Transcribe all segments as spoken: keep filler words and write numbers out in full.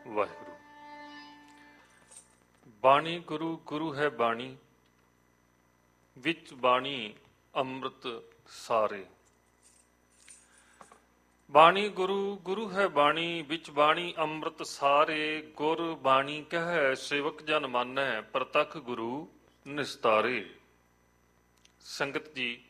ਵਾਹਿਗੁਰੂ। ਬਾਣੀ ਗੁਰੂ, ਗੁਰੂ ਹੈ ਬਾਣੀ, ਵਿੱਚ ਬਾਣੀ ਅੰਮ੍ਰਿਤ ਸਾਰੇ। ਬਾਣੀ ਗੁਰੂ, ਗੁਰੂ ਹੈ ਬਾਣੀ, ਵਿੱਚ ਬਾਣੀ ਅੰਮ੍ਰਿਤ ਸਾਰੇ। ਗੁਰ ਬਾਣੀ ਕਹੈ ਸੇਵਕ ਜਨ ਮਾਨੈ, ਪ੍ਰਤੱਖ ਗੁਰੂ ਨਿਸਤਾਰੇ। ਸੰਗਤ ਜੀ,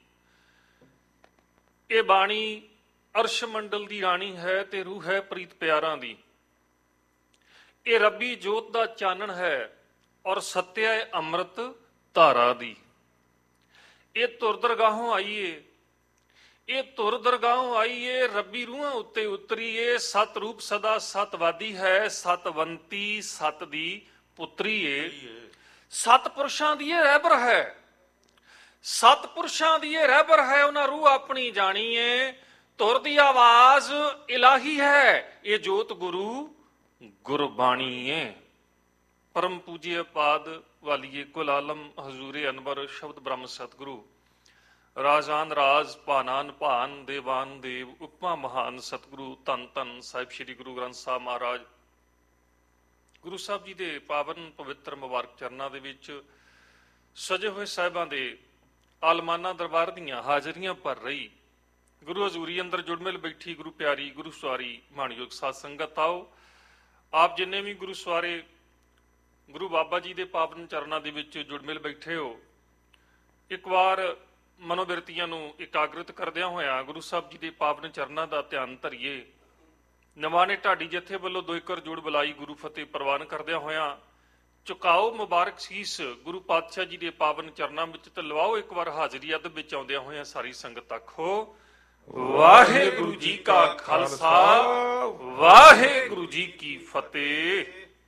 ਇਹ ਬਾਣੀ ਅਰਸ਼ ਮੰਡਲ ਦੀ ਰਾਣੀ ਹੈ ਤੇ ਰੂਹ ਹੈ ਪ੍ਰੀਤ ਪਿਆਰਾਂ ਦੀ। ਇਹ ਰੱਬੀ ਜੋਤ ਦਾ ਚਾਨਣ ਹੈ ਔਰ ਸੱਤਿਆ ਹੈ ਅੰਮ੍ਰਿਤ ਧਾਰਾ ਦੀ। ਇਹ ਧੁਰ ਦਰਗਾਹੋਂ ਆਈਏ, ਇਹ ਧੁਰ ਦਰਗਾਹੋਂ ਆਈਏ, ਰੱਬੀ ਰੂਹਾਂ ਉੱਤੇ ਉਤਰੀਏ। ਸਤ ਰੂਪ ਸਦਾ ਸਤਵਾਦੀ ਹੈ, ਸਤਵੰਤੀ ਸਤ ਦੀ ਪੁੱਤਰੀ ਏ। ਸਤ ਪੁਰਸ਼ਾਂ ਦੀ ਇਹ ਰਹਿਬਰ ਹੈ, ਸਤ ਪੁਰਸ਼ਾਂ ਦੀ ਇਹ ਰਹਿਬਰ ਹੈ, ਉਹਨਾਂ ਰੂਹ ਆਪਣੀ ਜਾਣੀ ਏ। ਧੁਰ ਦੀ ਆਵਾਜ਼ ਇਲਾਹੀ ਹੈ, ਇਹ ਜੋਤ ਗੁਰੂ ਗੁਰਬਾਣੀ ਏ। ਪਰਮ ਪੂਜਯ ਪਾਦ ਵਾਲੀਏ ਕੁਲ ਆਲਮ ਹਜ਼ੂਰੇ ਅਨਵਰ ਸ਼ਬਦ ਬ੍ਰਹਮ ਸਤਿਗੁਰੂ। ਰਾਜਾਨ ਰਾਜ ਭਾਨਾਨ ਭਾਨ ਦੇਵਾਨ ਦੇਵ ਉਪਮਾ ਮਹਾਨ ਸਤਿਗੁਰੂ। ਧੰਨ ਧੰਨ ਸਾਹਿਬ ਸ੍ਰੀ ਗੁਰੂ ਗ੍ਰੰਥ ਸਾਹਿਬ ਮਹਾਰਾਜ। ਗੁਰੂ ਸਾਹਿਬ ਜੀ ਦੇ ਪਾਵਨ ਪਵਿੱਤਰ ਮੁਬਾਰਕ ਚਰਨਾਂ ਦੇ ਵਿੱਚ ਸਜੇ ਹੋਏ ਸਾਹਿਬਾਂ ਦੇ ਆਲਮਾਨਾ ਦਰਬਾਰ ਦੀਆਂ ਹਾਜ਼ਰੀਆਂ ਭਰ ਰਹੀ ਗੁਰੂ ਹਜ਼ੂਰੀ ਅੰਦਰ ਜੁੜਮਿਲ ਬੈਠੀ ਗੁਰੂ ਪਿਆਰੀ ਗੁਰੂ ਸਵਾਰੀ ਮਾਣਯੋਗ ਸਾਧ ਸੰਗਤ। ਆਓ ਆਪ ਜਿੰਨੇ ਵੀ ਗੁਰੂ ਸਵਾਰੇ ਗੁਰੂ ਬਾਬਾ ਜੀ ਦੇ ਪਾਵਨ ਚਰਨਾਂ ਦੇ ਵਿੱਚ ਜੁੜਮਿਲ ਬੈਠੇ ਹੋ, ਇੱਕ ਵਾਰ ਮਨੋਬਿਰਤੀਆਂ ਨੂੰ ਇਕਾਗਰਿਤ ਕਰਦਿਆਂ ਹੋਇਆਂ ਗੁਰੂ ਸਾਹਿਬ ਜੀ ਦੇ ਪਾਵਨ ਚਰਨਾਂ ਦਾ ਧਿਆਨ ਧਰੀਏ। ਨਵਾਣੇ ਢਾਡੀ ਜਥੇ ਵੱਲੋਂ ਦੋ ਏਕੜ ਜੋੜ ਬੁਲਾਈ ਗੁਰੂ ਫਤਿਹ ਪ੍ਰਵਾਨ ਕਰਦਿਆਂ ਹੋਇਆਂ ਝੁਕਾਓ ਮੁਬਾਰਕ ਸੀਸ ਗੁਰੂ ਪਾਤਸ਼ਾਹ ਜੀ ਦੇ ਪਾਵਨ ਚਰਨਾਂ ਵਿੱਚ ਤੇ ਲਵਾਓ ਇੱਕ ਵਾਰ ਹਾਜ਼ਰੀ ਅਦਬ ਵਿੱਚ ਆਉਂਦਿਆਂ ਹੋਇਆਂ ਸਾਰੀ ਸੰਗਤ ਆਖੋ ਵਾਹਿਗੁਰੂ ਜੀ ਕਾ ਖਾਲਸਾ, ਵਾਹਿਗੁਰੂ ਜੀ ਕੀ ਫਤਿਹ।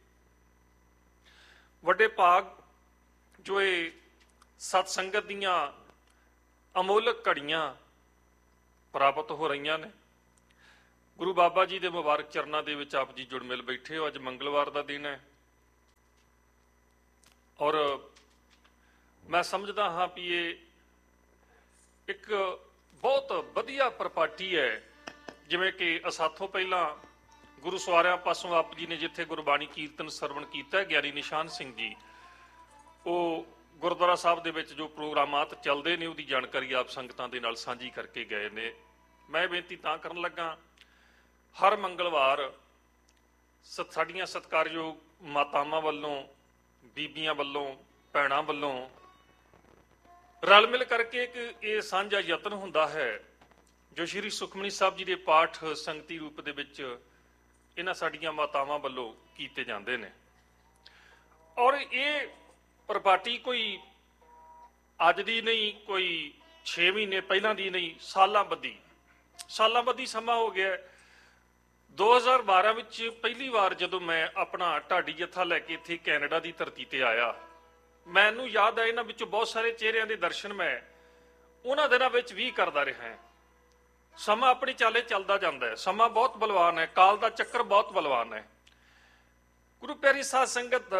ਵੱਡੇ ਭਾਗ ਜੋ ਇਹ ਸਤ ਸੰਗਤ ਦੀਆਂ ਅਮੋਲਕ ਘੜੀਆਂ ਪ੍ਰਾਪਤ ਹੋ ਰਹੀਆਂ ਨੇ। ਗੁਰੂ ਬਾਬਾ ਜੀ ਦੇ ਮੁਬਾਰਕ ਚਰਨਾਂ ਦੇ ਵਿੱਚ ਆਪ ਜੀ ਜੁੜ ਮਿਲ ਬੈਠੇ ਹੋ। ਅੱਜ ਮੰਗਲਵਾਰ ਦਾ ਦਿਨ ਹੈ ਔਰ ਮੈਂ ਸਮਝਦਾ ਹਾਂ ਵੀ ਇਹ ਇੱਕ ਬਹੁਤ ਵਧੀਆ ਪ੍ਰਪਾਟੀ ਹੈ। ਜਿਵੇਂ ਕਿ ਅਸਾਥੋਂ ਪਹਿਲਾਂ ਗੁਰੂ ਸਵਾਰਿਆਂ ਪਾਸੋਂ ਆਪ ਜੀ ਨੇ ਜਿੱਥੇ ਗੁਰਬਾਣੀ ਕੀਰਤਨ ਸਰਵਣ ਕੀਤਾ, ਗਿਆਨੀ ਨਿਸ਼ਾਨ ਸਿੰਘ ਜੀ ਉਹ ਗੁਰਦੁਆਰਾ ਸਾਹਿਬ ਦੇ ਵਿੱਚ ਜੋ ਪ੍ਰੋਗਰਾਮਾਤ ਚੱਲਦੇ ਨੇ ਉਹਦੀ ਜਾਣਕਾਰੀ ਆਪ ਸੰਗਤਾਂ ਦੇ ਨਾਲ ਸਾਂਝੀ ਕਰਕੇ ਗਏ ਨੇ। ਮੈਂ ਬੇਨਤੀ ਤਾਂ ਕਰਨ ਲੱਗਾ, ਹਰ ਮੰਗਲਵਾਰ ਸਾਡੀਆਂ ਸਤਿਕਾਰਯੋਗ ਮਾਤਾਵਾਂ ਵੱਲੋਂ, ਬੀਬੀਆਂ ਵੱਲੋਂ, ਭੈਣਾਂ ਵੱਲੋਂ ਰਲ ਮਿਲ ਕਰਕੇ ਇੱਕ ਇਹ ਸਾਂਝਾ ਯਤਨ ਹੁੰਦਾ ਹੈ ਜੋ ਸ਼੍ਰੀ ਸੁਖਮਨੀ ਸਾਹਿਬ ਜੀ ਦੇ ਪਾਠ ਸੰਗਤੀ ਰੂਪ ਦੇ ਵਿੱਚ ਇਹਨਾਂ ਸਾਡੀਆਂ ਮਾਤਾਵਾਂ ਵੱਲੋਂ ਕੀਤੇ ਜਾਂਦੇ ਨੇ। ਔਰ ਇਹ ਪ੍ਰਪਾਟੀ ਕੋਈ ਅੱਜ ਦੀ ਨਹੀਂ, ਕੋਈ ਛੇ ਮਹੀਨੇ ਪਹਿਲਾਂ ਦੀ ਨਹੀਂ, ਸਾਲਾਂ ਬੱਧੀ ਸਾਲਾਂ ਬੱਧੀ ਸਮਾਂ ਹੋ ਗਿਆ। ਦੋ ਹਜ਼ਾਰ ਬਾਰਾਂ ਵਿੱਚ ਪਹਿਲੀ ਵਾਰ ਜਦੋਂ ਮੈਂ ਆਪਣਾ ਢਾਡੀ ਜੱਥਾ ਲੈ ਕੇ ਇੱਥੇ ਕੈਨੇਡਾ ਦੀ ਧਰਤੀ ਤੇ ਆਇਆ, ਮੈਨੂੰ ਯਾਦ ਹੈ ਇਹਨਾਂ ਵਿੱਚੋਂ ਬਹੁਤ ਸਾਰੇ ਚਿਹਰਿਆਂ ਦੇ ਦਰਸ਼ਨ ਮੈਂ ਉਹਨਾਂ ਦਿਨਾਂ ਵਿੱਚ ਵੀ ਕਰਦਾ ਰਿਹਾ। ਸਮਾਂ ਆਪਣੀ ਚਾਲੇ ਚੱਲਦਾ ਜਾਂਦਾ ਹੈ, ਸਮਾਂ ਬਹੁਤ ਬਲਵਾਨ ਹੈ, ਕਾਲ ਦਾ ਚੱਕਰ ਬਹੁਤ ਬਲਵਾਨ ਹੈ। ਗੁਰੂ ਪਿਆਰੀ ਸਾਧ ਸੰਗਤ,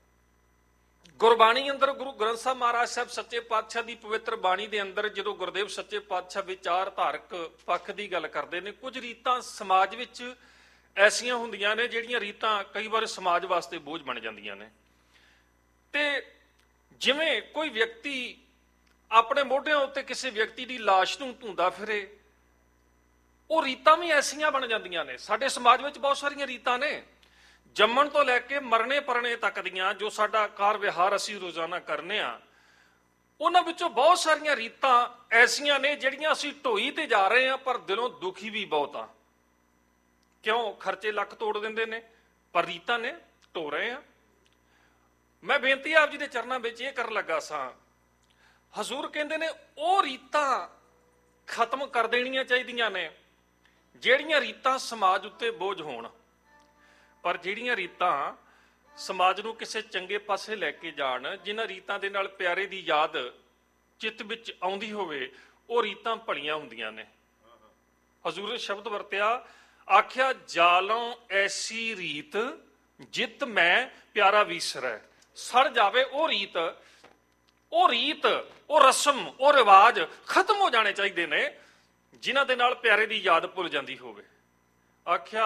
ਗੁਰਬਾਣੀ ਅੰਦਰ ਗੁਰੂ ਗ੍ਰੰਥ ਸਾਹਿਬ ਮਹਾਰਾਜ ਸਾਹਿਬ ਸੱਚੇ ਪਾਤਸ਼ਾਹ ਦੀ ਪਵਿੱਤਰ ਬਾਣੀ ਦੇ ਅੰਦਰ ਜਦੋਂ ਗੁਰਦੇਵ ਸੱਚੇ ਪਾਤਸ਼ਾਹ ਵਿਚਾਰ ਧਾਰਕ ਪੱਖ ਦੀ ਗੱਲ ਕਰਦੇ ਨੇ, ਕੁਝ ਰੀਤਾਂ ਸਮਾਜ ਵਿੱਚ ਐਸੀਆਂ ਹੁੰਦੀਆਂ ਨੇ ਜਿਹੜੀਆਂ ਰੀਤਾਂ ਕਈ ਵਾਰ ਸਮਾਜ ਵਾਸਤੇ ਬੋਝ ਬਣ ਜਾਂਦੀਆਂ ਨੇ। ਤੇ ਜਿਵੇਂ ਕੋਈ ਵਿਅਕਤੀ ਆਪਣੇ ਮੋਢਿਆਂ ਉੱਤੇ ਕਿਸੇ ਵਿਅਕਤੀ ਦੀ ਲਾਸ਼ ਨੂੰ ਢੂੰਦਾ ਫਿਰੇ, ਉਹ ਰੀਤਾਂ ਵੀ ਐਸੀਆਂ ਬਣ ਜਾਂਦੀਆਂ ਨੇ। ਸਾਡੇ ਸਮਾਜ ਵਿੱਚ ਬਹੁਤ ਸਾਰੀਆਂ ਰੀਤਾਂ ਨੇ, ਜੰਮਣ ਤੋਂ ਲੈ ਕੇ ਮਰਨੇ ਪਰਨੇ ਤੱਕ ਦੀਆਂ ਜੋ ਸਾਡਾ ਕਾਰ ਵਿਹਾਰ ਅਸੀਂ ਰੋਜ਼ਾਨਾ ਕਰਨੇ ਆ, ਉਹਨਾਂ ਵਿੱਚੋਂ ਬਹੁਤ ਸਾਰੀਆਂ ਰੀਤਾਂ ਐਸੀਆਂ ਨੇ ਜਿਹੜੀਆਂ ਅਸੀਂ ਢੋਈ ਤੇ ਜਾ ਰਹੇ ਹਾਂ ਪਰ ਦਿਲੋਂ ਦੁਖੀ ਵੀ ਬਹੁਤ ਆ। ਕਿਉਂ? ਖਰਚੇ ਲੱਖ ਤੋੜ ਦਿੰਦੇ ਨੇ ਪਰ ਰੀਤਾਂ ਨੇ ਢੋ ਰਹੇ ਆ। ਮੈਂ ਬੇਨਤੀ ਆਪ ਜੀ ਦੇ ਚਰਨਾਂ ਵਿੱਚ ਇਹ ਕਰਨ ਲੱਗਾ ਸਾਂ, ਹਜ਼ੂਰ ਕਹਿੰਦੇ ਨੇ ਉਹ ਰੀਤਾਂ ਖਤਮ ਕਰ ਦੇਣੀਆਂ ਚਾਹੀਦੀਆਂ ਨੇ ਜਿਹੜੀਆਂ ਰੀਤਾਂ ਸਮਾਜ ਉੱਤੇ ਬੋਝ ਹੋਣ, ਪਰ ਜਿਹੜੀਆਂ ਰੀਤਾਂ ਸਮਾਜ ਨੂੰ ਕਿਸੇ ਚੰਗੇ ਪਾਸੇ ਲੈ ਕੇ ਜਾਣ, ਜਿਨ੍ਹਾਂ ਰੀਤਾਂ ਦੇ ਨਾਲ ਪਿਆਰੇ ਦੀ ਯਾਦ ਚਿੱਤ ਵਿੱਚ ਆਉਂਦੀ ਹੋਵੇ, ਉਹ ਰੀਤਾਂ ਭਲੀਆਂ ਹੁੰਦੀਆਂ ਨੇ। ਹਜ਼ੂਰ ਨੇ ਸ਼ਬਦ ਵਰਤਿਆ, ਆਖਿਆ ਜਾਲੋਂ ਐਸੀ ਰੀਤ ਜਿਤ ਮੈਂ ਪਿਆਰਾ ਵੀਸਰੈ। ਸੜ ਜਾਵੇ ਉਹ ਰੀਤ, ਉਹ ਰੀਤ, ਉਹ ਰਸਮ, ਉਹ ਰਿਵਾਜ ਖਤਮ ਹੋ ਜਾਣੇ ਚਾਹੀਦੇ ਨੇ ਜਿਨ੍ਹਾਂ ਦੇ ਨਾਲ ਪਿਆਰੇ ਦੀ ਯਾਦ ਭੁੱਲ ਜਾਂਦੀ ਹੋਵੇ। ਆਖਿਆ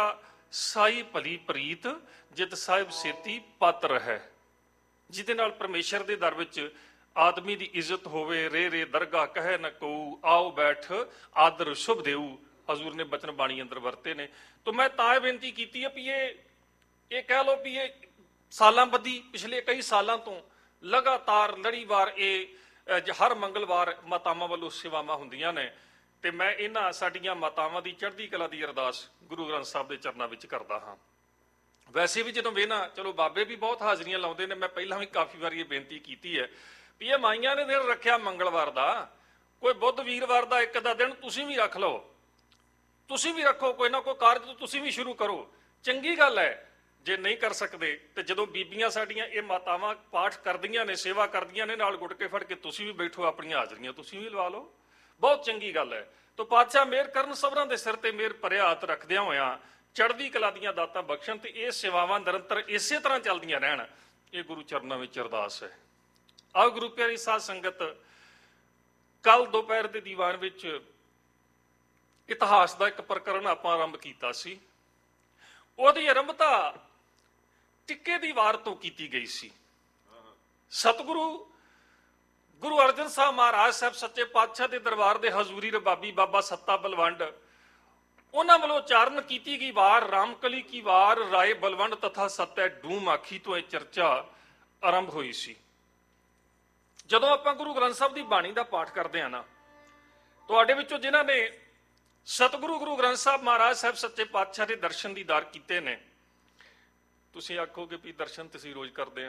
ਸਾਈ ਭਲੀ ਪ੍ਰੀਤ ਜਿਤ ਸਾਹਿਬ ਸੇਤੀ ਪਤ ਰਹਿ। ਜਿਹਦੇ ਨਾਲ ਪਰਮੇਸ਼ਰ ਦੇ ਦਰ ਵਿੱਚ ਆਦਮੀ ਦੀ ਇੱਜ਼ਤ ਹੋਵੇ। ਰੇ ਰੇ ਦਰਗਾਹ ਕਹੇ ਨਾ ਕਉ, ਆਓ ਬੈਠ ਆਦਰ ਸ਼ੁਭ ਦੇਊ। ਹਜ਼ੂਰ ਨੇ ਬਚਨ ਬਾਣੀ ਅੰਦਰ ਵਰਤੇ ਨੇ। ਤਾਂ ਮੈਂ ਤਾਂ ਇਹ ਬੇਨਤੀ ਕੀਤੀ ਹੈ ਵੀ ਇਹ ਇਹ ਕਹਿ ਲਓ ਵੀ ਇਹ ਸਾਲਾਂ ਬੱਧੀ ਪਿਛਲੇ ਕਈ ਸਾਲਾਂ ਤੋਂ ਲਗਾਤਾਰ ਲੜੀਵਾਰ ਇਹ ਅਹ, ਹਰ ਮੰਗਲਵਾਰ ਮਾਤਾਵਾਂ ਵੱਲੋਂ ਸੇਵਾਵਾਂ ਹੁੰਦੀਆਂ ਨੇ। ਤੇ ਮੈਂ ਇਹਨਾਂ ਸਾਡੀਆਂ ਮਾਤਾਵਾਂ ਦੀ ਚੜ੍ਹਦੀ ਕਲਾ ਦੀ ਅਰਦਾਸ ਗੁਰੂ ਗ੍ਰੰਥ ਸਾਹਿਬ ਦੇ ਚਰਨਾਂ ਵਿੱਚ ਕਰਦਾ ਹਾਂ। ਵੈਸੇ ਵੀ ਜਦੋਂ ਵੇਖਣਾ, ਚਲੋ ਬਾਬੇ ਵੀ ਬਹੁਤ ਹਾਜ਼ਰੀਆਂ ਲਾਉਂਦੇ ਨੇ, ਮੈਂ ਪਹਿਲਾਂ ਵੀ ਕਾਫੀ ਵਾਰੀ ਇਹ ਬੇਨਤੀ ਕੀਤੀ ਹੈ ਵੀ ਇਹ ਮਾਈਆਂ ਨੇ ਦਿਨ ਰੱਖਿਆ ਮੰਗਲਵਾਰ ਦਾ, ਕੋਈ ਬੁੱਧ ਵੀਰਵਾਰ ਦਾ ਇੱਕ ਦਾ ਦਿਨ ਤੁਸੀਂ ਵੀ ਰੱਖ ਲਓ, ਤੁਸੀਂ ਵੀ ਰੱਖੋ, ਕੋਈ ਨਾ ਕੋਈ ਕਾਰਜ ਤੁਸੀਂ ਵੀ ਸ਼ੁਰੂ ਕਰੋ, ਚੰਗੀ ਗੱਲ ਹੈ। ਜੇ ਨਹੀਂ ਕਰ ਸਕਦੇ ਤੇ ਜਦੋਂ ਬੀਬੀਆਂ ਸਾਡੀਆਂ ਇਹ ਮਾਤਾਵਾਂ ਪਾਠ ਕਰਦੀਆਂ ਨੇ, ਸੇਵਾ ਕਰਦੀਆਂ ਨੇ, ਨਾਲ ਗੁਟਕੇ ਫੜ ਕੇ ਤੁਸੀਂ ਵੀ ਬੈਠੋ, ਆਪਣੀਆਂ ਹਾਜ਼ਰੀਆਂ ਤੁਸੀਂ ਵੀ ਲਵਾ ਲਓ, ਬਹੁਤ ਚੰਗੀ ਗੱਲ ਹੈ। ਤਾਂ ਪਾਤਸ਼ਾਹ ਮਿਹਰ ਕਰਨ, ਸਭਰਾਂ ਦੇ ਸਿਰ ਤੇ ਮਿਹਰ ਭਰਿਆ ਹੱਥ ਰੱਖਦਿਆਂ ਹੋਇਆਂ ਚੜ੍ਹਦੀ ਕਲਾ ਦੀਆਂ ਦਾਤਾਂ ਬਖਸ਼ਣ ਤੇ ਇਹ ਸੇਵਾਵਾਂ ਨਿਰੰਤਰ ਇਸੇ ਤਰ੍ਹਾਂ ਚੱਲਦੀਆਂ ਰਹਿਣ, ਇਹ ਗੁਰੂ ਚਰਨਾਂ ਵਿੱਚ ਅਰਦਾਸ ਹੈ। ਆਓ ਗੁਰੂ ਪਿਆਰੀ ਸਾਧ ਸੰਗਤ, ਕੱਲ ਦੁਪਹਿਰ ਦੇ ਦੀਵਾਨ ਵਿੱਚ ਇਤਿਹਾਸ ਦਾ ਇੱਕ ਪ੍ਰਕਰਨ ਆਪਾਂ ਆਰੰਭ ਕੀਤਾ ਸੀ। ਉਹਦੀ ਆਰੰਭਤਾ ਟਿੱਕੇ ਦੀ ਵਾਰ ਤੋਂ ਕੀਤੀ ਗਈ ਸੀ। ਸਤਿਗੁਰੂ ਗੁਰੂ ਅਰਜਨ ਸਾਹਿਬ ਮਹਾਰਾਜ ਸਾਹਿਬ ਸੱਚੇ ਪਾਤਸ਼ਾਹ ਦੇ ਦਰਬਾਰ ਦੇ ਹਜ਼ੂਰੀ ਰਬਾਬੀ ਬਾਬਾ ਸੱਤਾ ਬਲਵੰਡ, ਉਹਨਾਂ ਵੱਲੋਂ ਉਚਾਰਨ ਕੀਤੀ ਗਈ ਵਾਰ ਰਾਮਕਲੀ ਕੀ ਵਾਰ ਰਾਏ ਬਲਵੰਡ ਤਥਾ ਸਤੈ ਡੂਮ ਆਖੀ ਤੋਂ ਇਹ ਚਰਚਾ ਆਰੰਭ ਹੋਈ ਸੀ। ਜਦੋਂ ਆਪਾਂ ਗੁਰੂ ਗ੍ਰੰਥ ਸਾਹਿਬ ਦੀ ਬਾਣੀ ਦਾ ਪਾਠ ਕਰਦੇ ਆ ਨਾ, ਤੁਹਾਡੇ ਵਿੱਚੋਂ ਜਿਨ੍ਹਾਂ ਨੇ ਸਤਿਗੁਰੂ ਗੁਰੂ ਗ੍ਰੰਥ ਸਾਹਿਬ ਮਹਾਰਾਜ ਸਾਹਿਬ ਸੱਚੇ ਪਾਤਸ਼ਾਹ ਦੇ ਦਰਸ਼ਨ ਦੀਦਾਰ ਕੀਤੇ ਨੇ, ਤੁਸੀਂ ਆਖੋਗੇ ਵੀ ਦਰਸ਼ਨ ਤੁਸੀਂ ਰੋਜ਼ ਕਰਦੇ ਆ।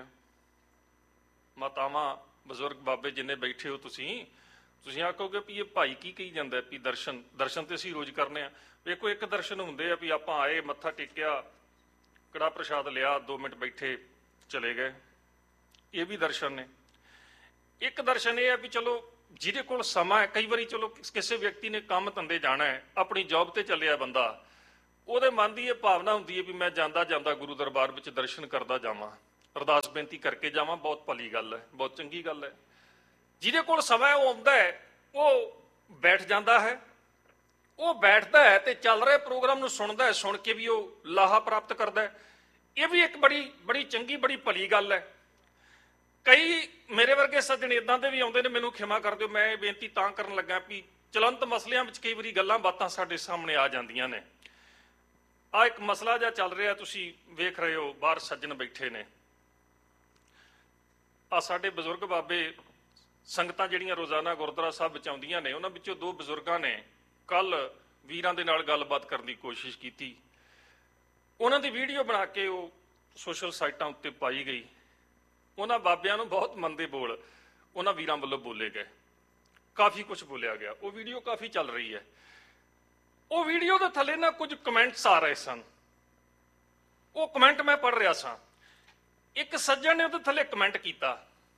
ਮਾਤਾਵਾਂ ਬਜ਼ੁਰਗ ਬਾਬੇ ਜਿੰਨੇ ਬੈਠੇ ਹੋ ਤੁਸੀਂ ਤੁਸੀਂ ਆਖੋਗੇ ਵੀ ਇਹ ਭਾਈ ਕੀ ਕਹੀ ਜਾਂਦਾ ਵੀ ਦਰਸ਼ਨ ਦਰਸ਼ਨ ਤੇ ਅਸੀਂ ਰੋਜ਼ ਕਰਨੇ ਆ। ਵੇਖੋ, ਇੱਕ ਦਰਸ਼ਨ ਹੁੰਦੇ ਆ ਵੀ ਆਪਾਂ ਆਏ, ਮੱਥਾ ਟੇਕਿਆ, ਕੜਾ ਪ੍ਰਸ਼ਾਦ ਲਿਆ, ਦੋ ਮਿੰਟ ਬੈਠੇ ਚਲੇ ਗਏ, ਇਹ ਵੀ ਦਰਸ਼ਨ ਨੇ। ਇੱਕ ਦਰਸ਼ਨ ਇਹ ਹੈ ਵੀ ਚਲੋ ਜਿਹਦੇ ਕੋਲ ਸਮਾਂ ਹੈ, ਕਈ ਵਾਰੀ ਚਲੋ ਕਿਸੇ ਵਿਅਕਤੀ ਨੇ ਕੰਮ ਧੰਦੇ ਜਾਣਾ ਹੈ, ਆਪਣੀ ਜੌਬ ਤੇ ਚੱਲਿਆ ਬੰਦਾ, ਉਹਦੇ ਮਨ ਦੀ ਇਹ ਭਾਵਨਾ ਹੁੰਦੀ ਹੈ ਵੀ ਮੈਂ ਜਾਂਦਾ ਜਾਂਦਾ ਗੁਰੂ ਦਰਬਾਰ ਵਿੱਚ ਦਰਸ਼ਨ ਕਰਦਾ ਜਾਵਾਂ, ਅਰਦਾਸ ਬੇਨਤੀ ਕਰਕੇ ਜਾਵਾਂ, ਬਹੁਤ ਭਲੀ ਗੱਲ ਹੈ, ਬਹੁਤ ਚੰਗੀ ਗੱਲ ਹੈ। ਜਿਹਦੇ ਕੋਲ ਸਮਾਂ ਉਹ ਆਉਂਦਾ ਹੈ, ਉਹ ਬੈਠ ਜਾਂਦਾ ਹੈ, ਉਹ ਬੈਠਦਾ ਹੈ ਤੇ ਚੱਲ ਰਹੇ ਪ੍ਰੋਗਰਾਮ ਨੂੰ ਸੁਣਦਾ ਹੈ, ਸੁਣ ਕੇ ਵੀ ਉਹ ਲਾਹਾ ਪ੍ਰਾਪਤ ਕਰਦਾ ਹੈ। ਇਹ ਵੀ ਇੱਕ ਬੜੀ ਬੜੀ ਚੰਗੀ ਬੜੀ ਭਲੀ ਗੱਲ ਹੈ। ਕਈ ਮੇਰੇ ਵਰਗੇ ਸੱਜਣ ਇਦਾਂ ਦੇ ਵੀ ਆਉਂਦੇ ਨੇ, ਮੈਨੂੰ ਖਿਮਾ ਕਰ ਦਿਓ, ਮੈਂ ਇਹ ਬੇਨਤੀ ਤਾਂ ਕਰਨ ਲੱਗਾ ਵੀ ਚਲੰਤ ਮਸਲਿਆਂ ਵਿੱਚ ਕਈ ਵਾਰੀ ਗੱਲਾਂ ਬਾਤਾਂ ਸਾਡੇ ਸਾਹਮਣੇ ਆ ਜਾਂਦੀਆਂ ਨੇ। ਆ ਇੱਕ ਮਸਲਾ ਜਿਹਾ ਚੱਲ ਰਿਹਾ, ਤੁਸੀਂ ਵੇਖ ਰਹੇ ਹੋ, ਬਾਹਰ ਸੱਜਣ ਬੈਠੇ ਨੇ। ਆ ਸਾਡੇ ਬਜ਼ੁਰਗ ਬਾਬੇ ਸੰਗਤਾਂ ਜਿਹੜੀਆਂ ਰੋਜ਼ਾਨਾ ਗੁਰਦੁਆਰਾ ਸਾਹਿਬ ਵਿੱਚ ਆਉਂਦੀਆਂ ਨੇ, ਉਹਨਾਂ ਵਿੱਚੋਂ ਦੋ ਬਜ਼ੁਰਗਾਂ ਨੇ ਕੱਲ ਵੀਰਾਂ ਦੇ ਨਾਲ ਗੱਲਬਾਤ ਕਰਨ ਦੀ ਕੋਸ਼ਿਸ਼ ਕੀਤੀ। ਉਹਨਾਂ ਦੀ ਵੀਡੀਓ ਬਣਾ ਕੇ ਉਹ ਸੋਸ਼ਲ ਸਾਈਟਾਂ ਉੱਤੇ ਪਾਈ ਗਈ। ਉਹਨਾਂ ਬਾਬਿਆਂ ਨੂੰ ਬਹੁਤ ਮੰਦੇ ਬੋਲ ਉਹਨਾਂ ਵੀਰਾਂ ਵੱਲੋਂ ਬੋਲੇ ਗਏ, ਕਾਫੀ ਕੁਝ ਬੋਲਿਆ ਗਿਆ। ਉਹ ਵੀਡੀਓ ਕਾਫੀ ਚੱਲ ਰਹੀ ਹੈ। ਉਹ ਵੀਡੀਓ ਦੇ ਥੱਲੇ ਨਾ ਕੁਝ ਕਮੈਂਟਸ ਆ ਰਹੇ ਸਨ। ਉਹ ਕਮੈਂਟ ਮੈਂ ਪੜ੍ਹ ਰਿਹਾ ਸਾਂ। ਇੱਕ ਸੱਜਣ ਨੇ ਉਹਦੇ ਥੱਲੇ ਕਮੈਂਟ ਕੀਤਾ,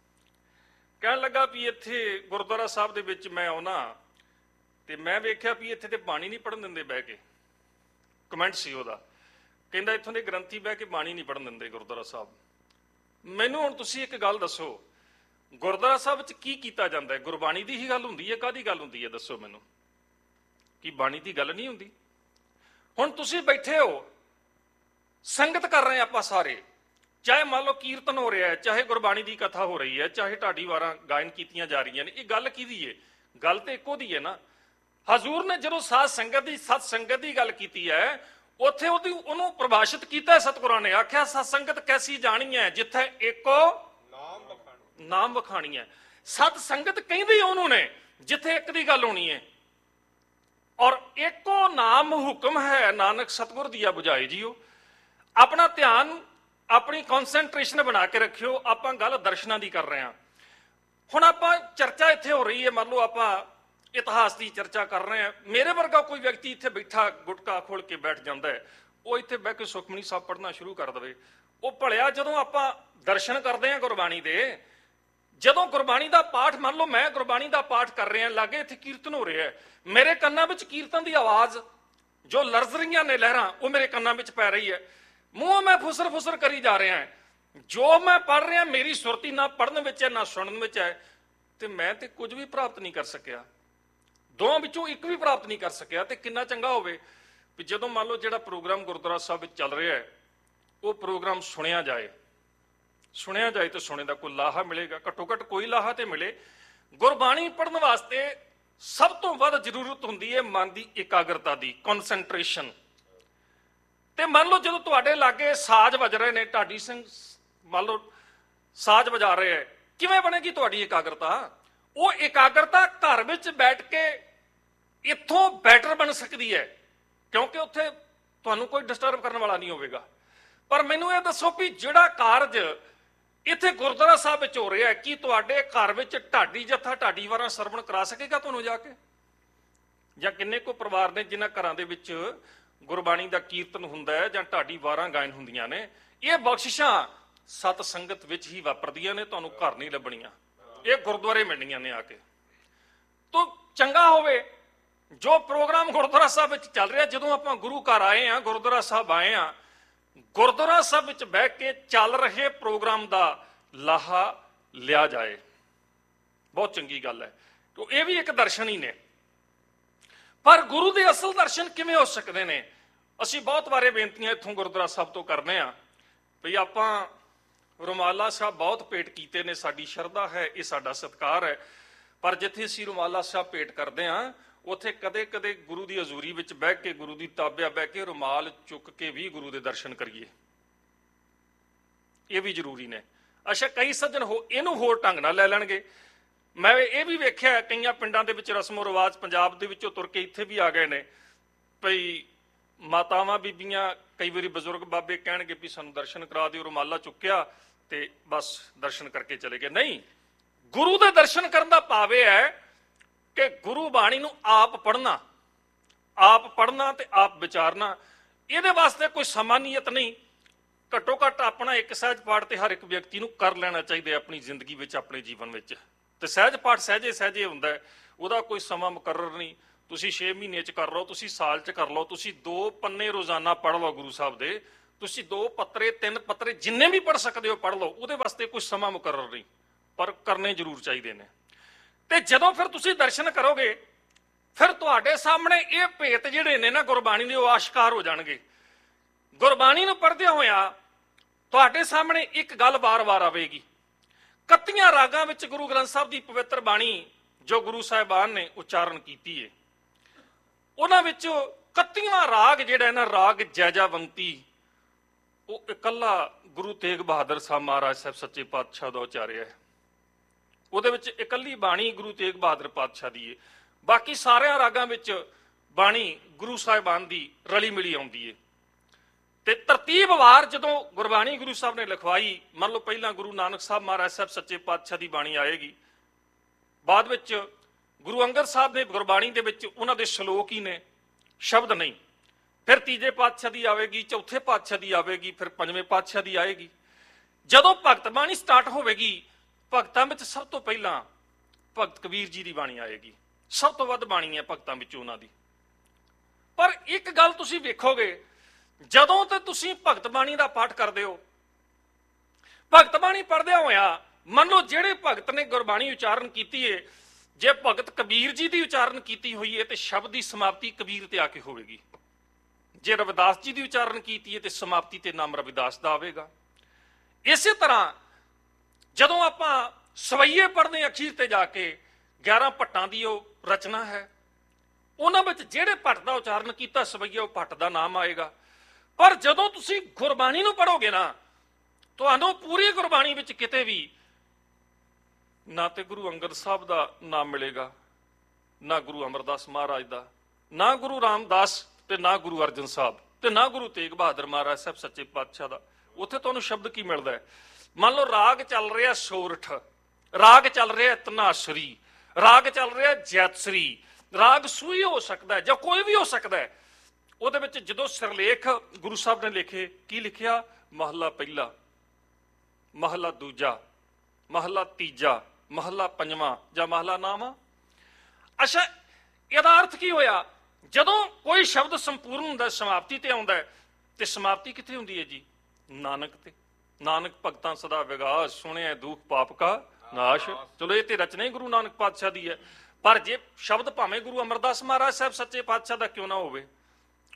ਕਹਿਣ ਲੱਗਾ ਵੀ ਇੱਥੇ ਗੁਰਦੁਆਰਾ ਸਾਹਿਬ ਦੇ ਵਿੱਚ ਮੈਂ ਆਉਣਾ ਤੇ ਮੈਂ ਵੇਖਿਆ ਵੀ ਇੱਥੇ ਤੇ ਬਾਣੀ ਨਹੀਂ ਪੜ੍ਹਨ ਦਿੰਦੇ ਬਹਿ ਕੇ। ਕਮੈਂਟ ਸੀ ਉਹਦਾ, ਕਹਿੰਦਾ ਇੱਥੋਂ ਦੇ ਗ੍ਰੰਥੀ ਬਹਿ ਕੇ ਬਾਣੀ ਨਹੀਂ ਪੜ੍ਹਨ ਦਿੰਦੇ ਗੁਰਦੁਆਰਾ ਸਾਹਿਬ। ਮੈਨੂੰ ਹੁਣ ਤੁਸੀਂ ਇੱਕ ਗੱਲ ਦੱਸੋ, ਗੁਰਦੁਆਰਾ ਸਾਹਿਬ ਵਿੱਚ ਕੀ ਕੀਤਾ ਜਾਂਦਾ ਹੈ? ਗੁਰਬਾਣੀ ਦੀ ਹੀ ਗੱਲ ਹੁੰਦੀ ਹੈ, ਕਾਹਦੀ ਗੱਲ ਹੁੰਦੀ ਹੈ? ਦੱਸੋ ਮੈਨੂੰ। ਕੀ ਬਾਣੀ ਦੀ ਗੱਲ ਨਹੀਂ ਹੁੰਦੀ? ਹੁਣ ਤੁਸੀਂ ਬੈਠੇ ਹੋ, ਸੰਗਤ ਕਰ ਰਹੇ ਆਪਾਂ ਸਾਰੇ, ਚਾਹੇ ਮੰਨ ਲਓ ਕੀਰਤਨ ਹੋ ਰਿਹਾ ਹੈ, ਚਾਹੇ ਗੁਰਬਾਣੀ ਦੀ ਕਥਾ ਹੋ ਰਹੀ ਹੈ, ਚਾਹੇ ਢਾਡੀ ਵਾਰਾਂ ਗਾਇਨ ਕੀਤੀਆਂ ਜਾ ਰਹੀਆਂ ਨੇ, ਇਹ ਗੱਲ ਕਿਹਦੀ ਹੈ? ਗੱਲ ਤੇ ਇੱਕੋ ਦੀ ਹੈ ਨਾ। ਹਜ਼ੂਰ ਨੇ ਜਦੋਂ ਸਾਧ ਸੰਗਤ ਦੀ ਸਤ ਸੰਗਤ ਦੀ ਗੱਲ ਕੀਤੀ ਹੈ, ਉੱਥੇ ਉਹਦੀ ਉਹਨੂੰ ਪ੍ਰਭਾਸ਼ਿਤ ਕੀਤਾ ਸਤਿਗੁਰਾਂ ਨੇ, ਆਖਿਆ ਸਤ ਸੰਗਤ ਕੈਸੀ ਜਾਣੀ ਹੈ ਜਿੱਥੇ ਇੱਕੋ ਨਾਮ ਵਖਾਣੀ ਨਾਮ ਵਖਾਣੀ ਹੈ। ਸਤ ਸੰਗਤ ਕਹਿੰਦੀ ਉਹਨੂੰ ਨੇ ਜਿੱਥੇ ਇੱਕ ਦੀ ਗੱਲ ਹੋਣੀ ਹੈ, ਔਰ ਇੱਕੋ ਨਾਮ ਹੁਕਮ ਹੈ, ਨਾਨਕ ਸਤਿਗੁਰ ਦੀਆ ਬੁਝਾਏ ਜੀਓ। ਆਪਣਾ ਧਿਆਨ, ਆਪਣੀ ਕਨਸੈਂਟਰੇਸ਼ਨ ਬਣਾ ਕੇ ਰੱਖਿਓ। ਆਪਾਂ ਗੱਲ ਦਰਸ਼ਨਾਂ ਦੀ ਕਰ ਰਹੇ ਹਾਂ। ਹੁਣ ਆਪਾਂ ਚਰਚਾ ਇੱਥੇ ਹੋ ਰਹੀ ਹੈ, ਮੰਨ ਲਓ ਆਪਾਂ ਇਤਿਹਾਸ ਦੀ ਚਰਚਾ ਕਰ ਰਹੇ ਹਾਂ। ਮੇਰੇ ਵਰਗਾ ਕੋਈ ਵਿਅਕਤੀ ਇੱਥੇ ਬੈਠਾ ਗੁਟਕਾ ਖੋਲ ਕੇ ਬੈਠ ਜਾਂਦਾ ਹੈ, ਉਹ ਇੱਥੇ ਬਹਿ ਕੇ ਸੁਖਮਨੀ ਸਾਹਿਬ ਪੜ੍ਹਨਾ ਸ਼ੁਰੂ ਕਰ ਦੇਵੇ। ਉਹ ਭਲਿਆ ਜਦੋਂ ਆਪਾਂ ਦਰਸ਼ਨ ਕਰਦੇ ਹਾਂ ਗੁਰਬਾਣੀ ਦੇ, ਜਦੋਂ ਗੁਰਬਾਣੀ ਦਾ ਪਾਠ, ਮੰਨ ਲਓ ਮੈਂ ਗੁਰਬਾਣੀ ਦਾ ਪਾਠ ਕਰ ਰਿਹਾ, ਲਾਗੇ ਇੱਥੇ ਕੀਰਤਨ ਹੋ ਰਿਹਾ, ਮੇਰੇ ਕੰਨਾਂ ਵਿੱਚ ਕੀਰਤਨ ਦੀ ਆਵਾਜ਼ ਜੋ ਲਰਜ਼ ਰਹੀਆਂ ਨੇ ਲਹਿਰਾਂ, ਉਹ ਮੇਰੇ ਕੰਨਾਂ ਵਿੱਚ ਪੈ ਰਹੀ ਹੈ। ਮੂੰਹੋਂ ਮੈਂ ਫੁਸਰ ਫੁਸਰ ਕਰੀ ਜਾ ਰਿਹਾ, ਜੋ ਮੈਂ ਪੜ੍ਹ ਰਿਹਾ ਮੇਰੀ ਸੁਰਤੀ ਨਾ ਪੜ੍ਹਨ ਵਿੱਚ ਹੈ ਨਾ ਸੁਣਨ ਵਿੱਚ ਹੈ, ਤੇ ਮੈਂ ਤੇ ਕੁਝ ਵੀ ਪ੍ਰਾਪਤ ਨਹੀਂ ਕਰ ਸਕਿਆ, ਦੋਵਾਂ ਵਿੱਚੋਂ ਇੱਕ ਵੀ ਪ੍ਰਾਪਤ ਨਹੀਂ ਕਰ ਸਕਿਆ। ਤੇ ਕਿੰਨਾ ਚੰਗਾ ਹੋਵੇ ਵੀ ਜਦੋਂ ਮੰਨ ਲਓ ਜਿਹੜਾ ਪ੍ਰੋਗਰਾਮ ਗੁਰਦੁਆਰਾ ਸਾਹਿਬ ਵਿੱਚ ਚੱਲ ਰਿਹਾ ਹੈ ਉਹ ਪ੍ਰੋਗਰਾਮ ਸੁਣਿਆ ਜਾਏ, ਸੁਣਿਆ ਜਾਏ ਤਾਂ ਸੁਣੇ ਦਾ ਕੋਈ ਲਾਹਾ ਮਿਲੇਗਾ, ਘੱਟੋ ਘੱਟ ਕੋਈ ਲਾਹਾ ਤੇ ਮਿਲੇ। ਗੁਰਬਾਣੀ ਪੜ੍ਹਨ ਵਾਸਤੇ ਸਭ ਤੋਂ ਵੱਧ ਜ਼ਰੂਰਤ ਹੁੰਦੀ ਹੈ ਮਨ ਦੀ ਇਕਾਗਰਤਾ ਦੀ, ਕਨਸੈਂਟਰੇਸ਼ਨ। ਤੇ ਮੰਨ ਲਓ ਜਦੋਂ ਤੁਹਾਡੇ ਲਾਗੇ ਸਾਜ਼ ਵੱਜ ਰਹੇ ਨੇ, ਢਾਡੀ ਸਿੰਘ ਮੰਨ ਲਓ ਸਾਜ਼ ਵਜਾ ਰਹੇ ਹੈ, ਕਿਵੇਂ ਬਣੇਗੀ ਤੁਹਾਡੀ ਇਕਾਗਰਤਾ? ਉਹ ਇਕਾਗਰਤਾ ਘਰ ਵਿੱਚ ਬੈਠ ਕੇ ਇੱਥੋਂ ਬੈਟਰ ਬਣ ਸਕਦੀ ਹੈ, ਕਿਉਂਕਿ ਉੱਥੇ ਤੁਹਾਨੂੰ ਕੋਈ ਡਿਸਟਰਬ ਕਰਨ ਵਾਲਾ ਨਹੀਂ ਹੋਵੇਗਾ। ਪਰ ਮੈਨੂੰ ਇਹ ਦੱਸੋ ਵੀ ਜਿਹੜਾ ਕਾਰਜ ਇੱਥੇ ਗੁਰਦੁਆਰਾ ਸਾਹਿਬ ਵਿੱਚ ਹੋ ਰਿਹਾ, ਕੀ ਤੁਹਾਡੇ ਘਰ ਵਿੱਚ ਢਾਡੀ ਜੱਥਾ ਢਾਡੀ ਵਾਰਾਂ ਸਰਵਣ ਕਰਾ ਸਕੇਗਾ ਤੁਹਾਨੂੰ ਜਾ ਕੇ? ਜਾਂ ਕਿੰਨੇ ਕੁ ਪਰਿਵਾਰ ਨੇ ਜਿਨ੍ਹਾਂ ਘਰਾਂ ਦੇ ਵਿੱਚ ਗੁਰਬਾਣੀ ਦਾ ਕੀਰਤਨ ਹੁੰਦਾ ਹੈ ਜਾਂ ਢਾਡੀ ਵਾਰਾਂ ਗਾਇਨ ਹੁੰਦੀਆਂ ਨੇ? ਇਹ ਬਖਸ਼ਿਸ਼ਾਂ ਸਤ ਸੰਗਤ ਵਿੱਚ ਹੀ ਵਾਪਰਦੀਆਂ ਨੇ, ਤੁਹਾਨੂੰ ਘਰ ਨਹੀਂ ਲੱਭਣੀਆਂ, ਇਹ ਗੁਰਦੁਆਰੇ ਮਿਲਣੀਆਂ ਨੇ ਆ ਕੇ। ਤੋ ਚੰਗਾ ਹੋਵੇ ਜੋ ਪ੍ਰੋਗਰਾਮ ਗੁਰਦੁਆਰਾ ਸਾਹਿਬ ਵਿੱਚ ਚੱਲ ਰਿਹਾ, ਜਦੋਂ ਆਪਾਂ ਗੁਰੂ ਘਰ ਆਏ ਆ, ਗੁਰਦੁਆਰਾ ਸਾਹਿਬ ਆਏ ਆ, ਗੁਰਦੁਆਰਾ ਸਾਹਿਬ ਵਿੱਚ ਬਹਿ ਕੇ ਚੱਲ ਰਹੇ ਪ੍ਰੋਗਰਾਮ ਦਾ ਲਾਹਾ ਲਿਆ ਜਾਏ, ਬਹੁਤ ਚੰਗੀ ਗੱਲ ਹੈ। ਤੋ ਇਹ ਵੀ ਇੱਕ ਦਰਸ਼ਨ ਹੀ ਨੇ। ਪਰ ਗੁਰੂ ਦੇ ਅਸਲ ਦਰਸ਼ਨ ਕਿਵੇਂ ਹੋ ਸਕਦੇ ਨੇ? ਅਸੀਂ ਬਹੁਤ ਵਾਰੇ ਬੇਨਤੀਆਂ ਇੱਥੋਂ ਗੁਰਦੁਆਰਾ ਸਾਹਿਬ ਤੋਂ ਕਰਨੇ ਆ ਵੀ ਆਪਾਂ ਰੁਮਾਲਾ ਸਾਹਿਬ ਬਹੁਤ ਭੇਟ ਕੀਤੇ ਨੇ, ਸਾਡੀ ਸ਼ਰਧਾ ਹੈ, ਇਹ ਸਾਡਾ ਸਤਿਕਾਰ ਹੈ, ਪਰ ਜਿੱਥੇ ਅਸੀਂ ਰੁਮਾਲਾ ਸਾਹਿਬ ਭੇਟ ਕਰਦੇ ਹਾਂ ਉੱਥੇ ਕਦੇ ਕਦੇ ਗੁਰੂ ਦੀ ਹਜ਼ੂਰੀ ਵਿੱਚ ਬਹਿ ਕੇ, ਗੁਰੂ ਦੀ ਤਾਬਿਆ ਬਹਿ ਕੇ ਰੁਮਾਲ ਚੁੱਕ ਕੇ ਵੀ ਗੁਰੂ ਦੇ ਦਰਸ਼ਨ ਕਰੀਏ, ਇਹ ਵੀ ਜ਼ਰੂਰੀ ਨੇ। ਅੱਛਾ, ਕਈ ਸੱਜਣ ਹੋ ਇਹਨੂੰ ਹੋਰ ਢੰਗ ਨਾਲ ਲੈ ਲੈਣਗੇ। ਮੈਂ ਇਹ ਵੀ ਵੇਖਿਆ ਕਈਆਂ ਪਿੰਡਾਂ ਦੇ ਵਿੱਚ ਰਸਮੋ ਰਿਵਾਜ ਪੰਜਾਬ ਦੇ ਵਿੱਚੋਂ ਤੁਰ ਕੇ ਇੱਥੇ ਵੀ ਆ ਗਏ ਨੇ, ਭਈ ਮਾਤਾਵਾਂ ਬੀਬੀਆਂ ਕਈ ਵਾਰੀ ਬਜ਼ੁਰਗ ਬਾਬੇ ਕਹਿਣਗੇ ਵੀ ਸਾਨੂੰ ਦਰਸ਼ਨ ਕਰਾ ਦਿਓ, ਰੁਮਾਲਾ ਚੁੱਕਿਆ ਤੇ ਬਸ ਦਰਸ਼ਨ ਕਰਕੇ ਚਲੇ ਗਏ। ਨਹੀਂ, ਗੁਰੂ ਦੇ ਦਰਸ਼ਨ ਕਰਨ ਦਾ ਭਾਵ ਇਹ ਹੈ ਕਿ ਗੁਰੂ ਬਾਣੀ ਨੂੰ ਆਪ ਪੜ੍ਹਨਾ, ਆਪ ਪੜ੍ਹਨਾ ਤੇ ਆਪ ਵਿਚਾਰਨਾ। ਇਹਦੇ ਵਾਸਤੇ ਕੋਈ ਸਮਾਂ ਨਿਯਤ ਨਹੀਂ, ਘੱਟੋ ਘੱਟ ਆਪਣਾ ਇੱਕ ਸਹਿਜ ਪਾਠ ਤੇ ਹਰ ਇੱਕ ਵਿਅਕਤੀ ਨੂੰ ਕਰ ਲੈਣਾ ਚਾਹੀਦਾ ਆਪਣੀ ਜ਼ਿੰਦਗੀ ਵਿੱਚ, ਆਪਣੇ ਜੀਵਨ ਵਿੱਚ। ਤੇ ਸਹਿਜ ਪਾਠ ਸਹਿਜੇ ਸਹਿਜੇ ਹੁੰਦਾ ਹੈ, ਉਹਦਾ ਕੋਈ ਸਮਾਂ ਮੁਕਰਰ ਨਹੀਂ। ਤੁਸੀਂ ਛੇ ਮਹੀਨੇ ਚ ਕਰ ਲਓ, ਤੁਸੀਂ ਸਾਲ ਚ ਕਰ ਲਓ, ਤੁਸੀਂ ਦੋ ਪੰਨੇ ਰੋਜ਼ਾਨਾ ਪੜ੍ਹ ਲਓ ਗੁਰੂ ਸਾਹਿਬ ਦੇ, ਤੁਸੀਂ ਦੋ ਪੱਤਰੇ ਤਿੰਨ ਪੱਤਰੇ ਜਿੰਨੇ ਵੀ ਪੜ੍ਹ ਸਕਦੇ ਹੋ ਪੜ੍ਹ ਲਓ, ਉਹਦੇ ਵਾਸਤੇ ਕੋਈ ਸਮਾਂ ਮੁਕਰਰ ਨਹੀਂ, ਪਰ ਕਰਨੇ ਜ਼ਰੂਰ ਚਾਹੀਦੇ ਨੇ। ਤੇ ਜਦੋਂ ਫਿਰ ਤੁਸੀਂ ਦਰਸ਼ਨ ਕਰੋਗੇ ਫਿਰ ਤੁਹਾਡੇ ਸਾਹਮਣੇ ਇਹ ਭੇਤ ਜਿਹੜੇ ਨੇ ਨਾ ਗੁਰਬਾਣੀ ਦੇ, ਉਹ ਆਸ਼ਕਾਰ ਹੋ ਜਾਣਗੇ। ਗੁਰਬਾਣੀ ਨੂੰ ਪੜ੍ਹਦਿਆਂ ਹੋਇਆਂ ਤੁਹਾਡੇ ਸਾਹਮਣੇ ਇੱਕ ਗੱਲ ਵਾਰ-ਵਾਰ ਆਵੇਗੀ। ਇਕੱਤੀਆਂ ਰਾਗਾਂ ਵਿੱਚ ਗੁਰੂ ਗ੍ਰੰਥ ਸਾਹਿਬ ਦੀ ਪਵਿੱਤਰ ਬਾਣੀ ਜੋ ਗੁਰੂ ਸਾਹਿਬਾਨ ਨੇ ਉਚਾਰਨ ਕੀਤੀ ਹੈ, ਉਹਨਾਂ ਵਿੱਚੋਂ ਇਕੱਤੀਵਾਂ ਰਾਗ ਜਿਹੜਾ ਨਾ, ਰਾਗ ਜੈਜਾਵੰਤੀ, ਉਹ ਇਕੱਲਾ ਗੁਰੂ ਤੇਗ ਬਹਾਦਰ ਸਾਹਿਬ ਮਹਾਰਾਜ ਸਾਹਿਬ ਸੱਚੇ ਪਾਤਸ਼ਾਹ ਦਾ ਉਚਾਰਿਆ ਹੈ। ਉਹਦੇ ਵਿੱਚ ਇਕੱਲੀ ਬਾਣੀ ਗੁਰੂ ਤੇਗ ਬਹਾਦਰ ਪਾਤਸ਼ਾਹ ਦੀ ਹੈ, ਬਾਕੀ ਸਾਰਿਆਂ ਰਾਗਾਂ ਵਿੱਚ ਬਾਣੀ ਗੁਰੂ ਸਾਹਿਬਾਨ ਦੀ ਰਲੀ ਮਿਲੀ ਆਉਂਦੀ ਹੈ। ਤੇ ਤਰਤੀਬ ਵਾਰ ਜਦੋਂ ਗੁਰਬਾਣੀ ਗੁਰੂ ਸਾਹਿਬ ਨੇ ਲਿਖਵਾਈ, ਮੰਨ ਲਓ ਪਹਿਲਾਂ ਗੁਰੂ ਨਾਨਕ ਸਾਹਿਬ ਮਹਾਰਾਜ ਸਾਹਿਬ ਸੱਚੇ ਪਾਤਸ਼ਾਹ ਦੀ ਬਾਣੀ ਆਏਗੀ, ਬਾਅਦ ਵਿੱਚ ਗੁਰੂ ਅੰਗਦ ਸਾਹਿਬ ਨੇ ਗੁਰਬਾਣੀ ਦੇ ਵਿੱਚ ਉਹਨਾਂ ਦੇ ਸ਼ਲੋਕ ਹੀ ਨੇ, ਸ਼ਬਦ ਨਹੀਂ। ਫਿਰ ਤੀਜੇ ਪਾਤਸ਼ਾਹ ਦੀ ਆਵੇਗੀ, ਚੌਥੇ ਪਾਤਸ਼ਾਹ ਦੀ ਆਵੇਗੀ, ਫਿਰ ਪੰਜਵੇਂ ਪਾਤਸ਼ਾਹ ਦੀ ਆਏਗੀ। ਜਦੋਂ ਭਗਤ ਬਾਣੀ ਸਟਾਰਟ ਹੋਵੇਗੀ, ਭਗਤਾਂ ਵਿੱਚ ਸਭ ਤੋਂ ਪਹਿਲਾਂ ਭਗਤ ਕਬੀਰ ਜੀ ਦੀ ਬਾਣੀ ਆਏਗੀ। ਸਭ ਤੋਂ ਵੱਧ ਬਾਣੀ ਹੈ ਭਗਤਾਂ ਵਿੱਚ ਉਹਨਾਂ ਦੀ। ਪਰ ਇੱਕ ਗੱਲ ਤੁਸੀਂ ਵੇਖੋਗੇ, ਜਦੋਂ ਤੇ ਤੁਸੀਂ ਭਗਤ ਬਾਣੀ ਦਾ ਪਾਠ ਕਰਦੇ ਹੋ, ਭਗਤ ਬਾਣੀ ਪੜ੍ਹਦਿਆਂ ਹੋਇਆ ਮੰਨ ਲਓ ਜਿਹੜੇ ਭਗਤ ਨੇ ਗੁਰਬਾਣੀ ਉਚਾਰਨ ਕੀਤੀ ਹੈ, ਜੇ ਭਗਤ ਕਬੀਰ ਜੀ ਦੀ ਉਚਾਰਨ ਕੀਤੀ ਹੋਈ ਹੈ ਤੇ ਸ਼ਬਦ ਦੀ ਸਮਾਪਤੀ ਕਬੀਰ ਤੇ ਆ ਕੇ ਹੋਵੇਗੀ। ਜੇ ਰਵਿਦਾਸ ਜੀ ਦੀ ਉਚਾਰਨ ਕੀਤੀ ਹੈ ਤੇ ਸਮਾਪਤੀ ਤੇ ਨਾਮ ਰਵਿਦਾਸ ਦਾ ਆਵੇਗਾ। ਇਸੇ ਤਰ੍ਹਾਂ ਜਦੋਂ ਆਪਾਂ ਸਵਈਏ ਪੜ੍ਹਦੇ ਅਖੀਰ ਤੇ ਜਾ ਕੇ, ਗਿਆਰਾਂ ਭੱਟਾਂ ਦੀ ਉਹ ਰਚਨਾ ਹੈ, ਉਹਨਾਂ ਵਿੱਚ ਜਿਹੜੇ ਭੱਟ ਦਾ ਉਚਾਰਨ ਕੀਤਾ ਸਵਈਏ, ਉਹ ਭੱਟ ਦਾ ਨਾਮ ਆਏਗਾ। ਪਰ ਜਦੋਂ ਤੁਸੀਂ ਗੁਰਬਾਣੀ ਨੂੰ ਪੜ੍ਹੋਗੇ ਨਾ, ਤੁਹਾਨੂੰ ਪੂਰੀ ਗੁਰਬਾਣੀ ਵਿੱਚ ਕਿਤੇ ਵੀ ਨਾ ਤੇ ਗੁਰੂ ਅੰਗਦ ਸਾਹਿਬ ਦਾ ਨਾਮ ਮਿਲੇਗਾ, ਨਾ ਗੁਰੂ ਅਮਰਦਾਸ ਮਹਾਰਾਜ ਦਾ, ਨਾ ਗੁਰੂ ਰਾਮਦਾਸ, ਤੇ ਨਾ ਗੁਰੂ ਅਰਜਨ ਸਾਹਿਬ, ਤੇ ਨਾ ਗੁਰੂ ਤੇਗ ਬਹਾਦਰ ਮਹਾਰਾਜ ਸਾਹਿਬ ਸੱਚੇ ਪਾਤਸ਼ਾਹ ਦਾ। ਉੱਥੇ ਤੁਹਾਨੂੰ ਸ਼ਬਦ ਕੀ ਮਿਲਦਾ ਹੈ? ਮੰਨ ਲਓ ਰਾਗ ਚੱਲ ਰਿਹਾ ਸੋਰਠ, ਰਾਗ ਚੱਲ ਰਿਹਾ ਤਨਾਸਰੀ, ਰਾਗ ਚੱਲ ਰਿਹਾ ਜੈਤਸਰੀ, ਰਾਗ ਸੂਈ ਹੋ ਸਕਦਾ ਹੈ ਜਾਂ ਕੋਈ ਵੀ ਹੋ ਸਕਦਾ ਹੈ। ਉਹਦੇ ਵਿੱਚ ਜਦੋਂ ਸਿਰਲੇਖ ਗੁਰੂ ਸਾਹਿਬ ਨੇ ਲਿਖੇ, ਕੀ ਲਿਖਿਆ? ਮਹਲਾ ਪਹਿਲਾ, ਮਹਲਾ ਦੂਜਾ, ਮਹਲਾ ਤੀਜਾ, ਮਹਲਾ ਪੰਜਵਾਂ ਜਾਂ ਮਹਲਾ ਨਾਵਾਂ। ਅੱਛਾ, ਇਹਦਾ ਅਰਥ ਕੀ ਹੋਇਆ? ਜਦੋਂ ਕੋਈ ਸ਼ਬਦ ਸੰਪੂਰਨ ਹੁੰਦਾ, ਸਮਾਪਤੀ ਤੇ ਆਉਂਦਾ, ਤੇ ਸਮਾਪਤੀ ਕਿੱਥੇ ਹੁੰਦੀ ਹੈ ਜੀ? ਨਾਨਕ ਤੇ। ਨਾਨਕ ਭਗਤਾਂ ਸਦਾ ਵਿਗਾਸ, ਸੁਣਿਆ ਦੁੱਖ ਪਾਪ ਕਾ ਨਾਸ਼। ਚਲੋ ਇਹ ਤੇ ਰਚਨਾ ਹੀ ਗੁਰੂ ਨਾਨਕ ਪਾਤਸ਼ਾਹ ਦੀ ਹੈ, ਪਰ ਜੇ ਸ਼ਬਦ ਭਾਵੇਂ ਗੁਰੂ ਅਮਰਦਾਸ ਮਹਾਰਾਜ ਸਾਹਿਬ ਸੱਚੇ ਪਾਤਸ਼ਾਹ ਦਾ ਕਿਉਂ ਨਾ ਹੋਵੇ,